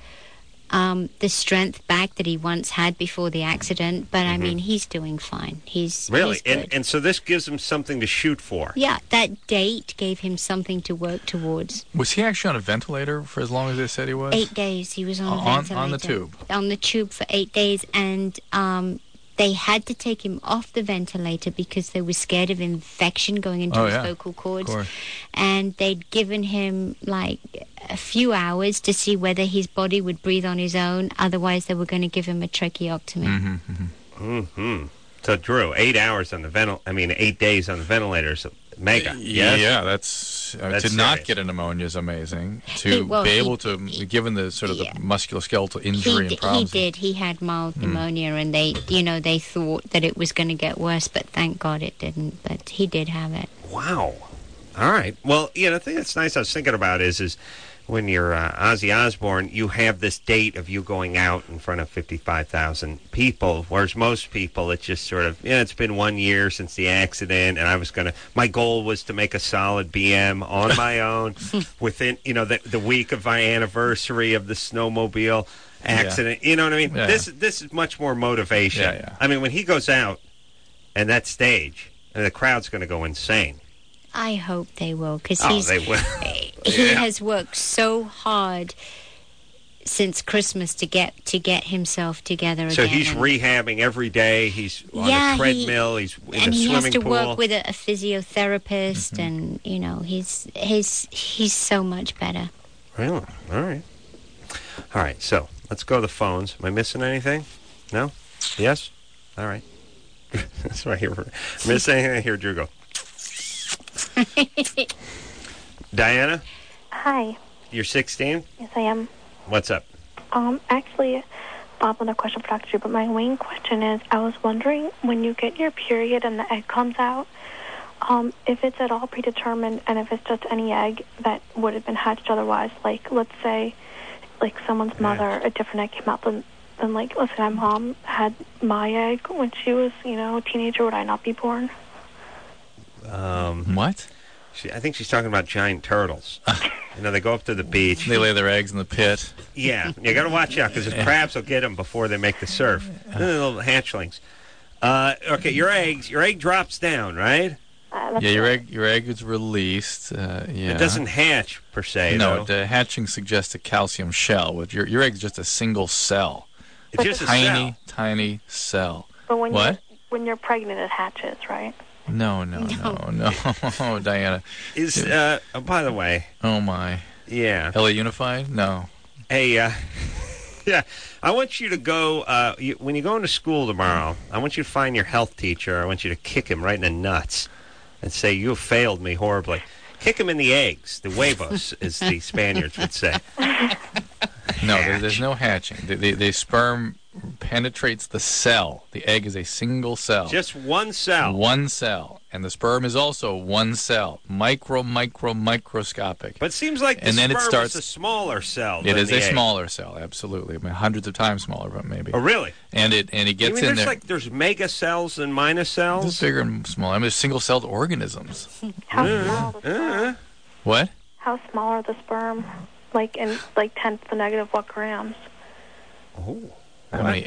um, the strength back that he once had before the accident. But, I mean, he's doing fine. He's Really? he's good. And, and so this gives him something to shoot for. Yeah, that date gave him something to work towards. Was he actually on a ventilator for as long as they said he was? Eight days he was on a On- on ventilator. the tube? On the tube for eight days, and um, they had to take him off the ventilator because they were scared of infection going into Oh, his yeah. vocal cords. Of course. And they'd given him like a few hours to see whether his body would breathe on his own. Otherwise, they were going to give him a tracheotomy. Mm-hmm. Mm-hmm. So, Drew, eight hours on the ventil. I mean, eight days on the ventilator is mega. Yes? Yeah, that's, uh, That's to not serious. get a pneumonia is amazing. To He- well, be he- able to, given the sort of Yeah. the musculoskeletal He, injury d- and problems. he did. He had mild Mm. pneumonia, and they, you know, they thought that it was going to get worse, but thank God it didn't. But he did have it. Wow. All right. Well, you know, the thing that's nice I was thinking about is, is when you're uh, Ozzy Osbourne, you have this date of you going out in front of fifty-five thousand people, whereas most people, it's just sort of, yeah, it's been one year since the accident, and I was going to, my goal was to make a solid B M on my own within, you know, the, the week of my anniversary of the snowmobile accident. You know what I mean? Yeah. This, this is much more motivation. Yeah, yeah. I mean, when he goes out and that stage, and the crowd's going to go insane. I hope they will, because Oh, he's they will. he Yeah. has worked so hard since Christmas to get to get himself together So again. he's and- rehabbing every day. He's on Yeah, a he- treadmill. he's in and a he has swimming to pool. work with a, a physiotherapist, Mm-hmm. and you know he's he's he's so much better. Really? All right. All right. So let's go to the phones. Am I missing anything? No? Yes? All right. That's right here. Miss anything here, Drew? Go. Diana, Hi. you're sixteen. Yes, I am. What's up? Um, actually, Bob, another question for Doctor Drew, but my main question is, I was wondering, when you get your period and the egg comes out, um, if it's at all predetermined, and if it's just any egg that would have been hatched otherwise, like, let's say, like, someone's mother, a different egg came out than, than like, let's say my mom had my egg when she was, you know, a teenager, would I not be born? Um, what? She, I think she's talking about giant turtles. You know, they go up to the beach. They lay their eggs in the pit. Yeah, you got to watch out because the crabs will get them before they make the surf. They're little hatchlings. Uh, okay, your eggs. Your egg drops down, right? Uh, Yeah, your egg, your egg is released. Uh, yeah. It doesn't hatch per se. No, though. the hatching suggests a calcium shell. With your your egg is just a single cell. It's just a tiny, cell. tiny cell. But when What? you're when you're pregnant, it hatches, right? No, no, no, no, Diana. Is uh, oh, by the way. Oh my. Yeah. L A Unified? No. Hey, uh, yeah, I want you to go, uh, you, when you go into school tomorrow, I want you to find your health teacher. I want you to kick him right in the nuts and say, you have failed me horribly. Kick him in the eggs, the huevos, as the Spaniards would say. No, there, there's no hatching. The, the, the sperm sperm penetrates the cell. The egg is a single cell. Just one cell. One cell. And the sperm is also one cell. Micro, micro, microscopic. But it seems like the and then sperm it starts, is a smaller cell. It than is the a egg. smaller cell, absolutely. I mean, hundreds of times smaller, but maybe. Oh, really? And it and it gets you mean in there's there. Like, there's mega cells and minor cells? There's bigger and smaller. I mean, there's single-celled organisms. How Uh, small the sperm? uh. What? How small are the sperm? Like in like ten to the negative what grams? Oh. How many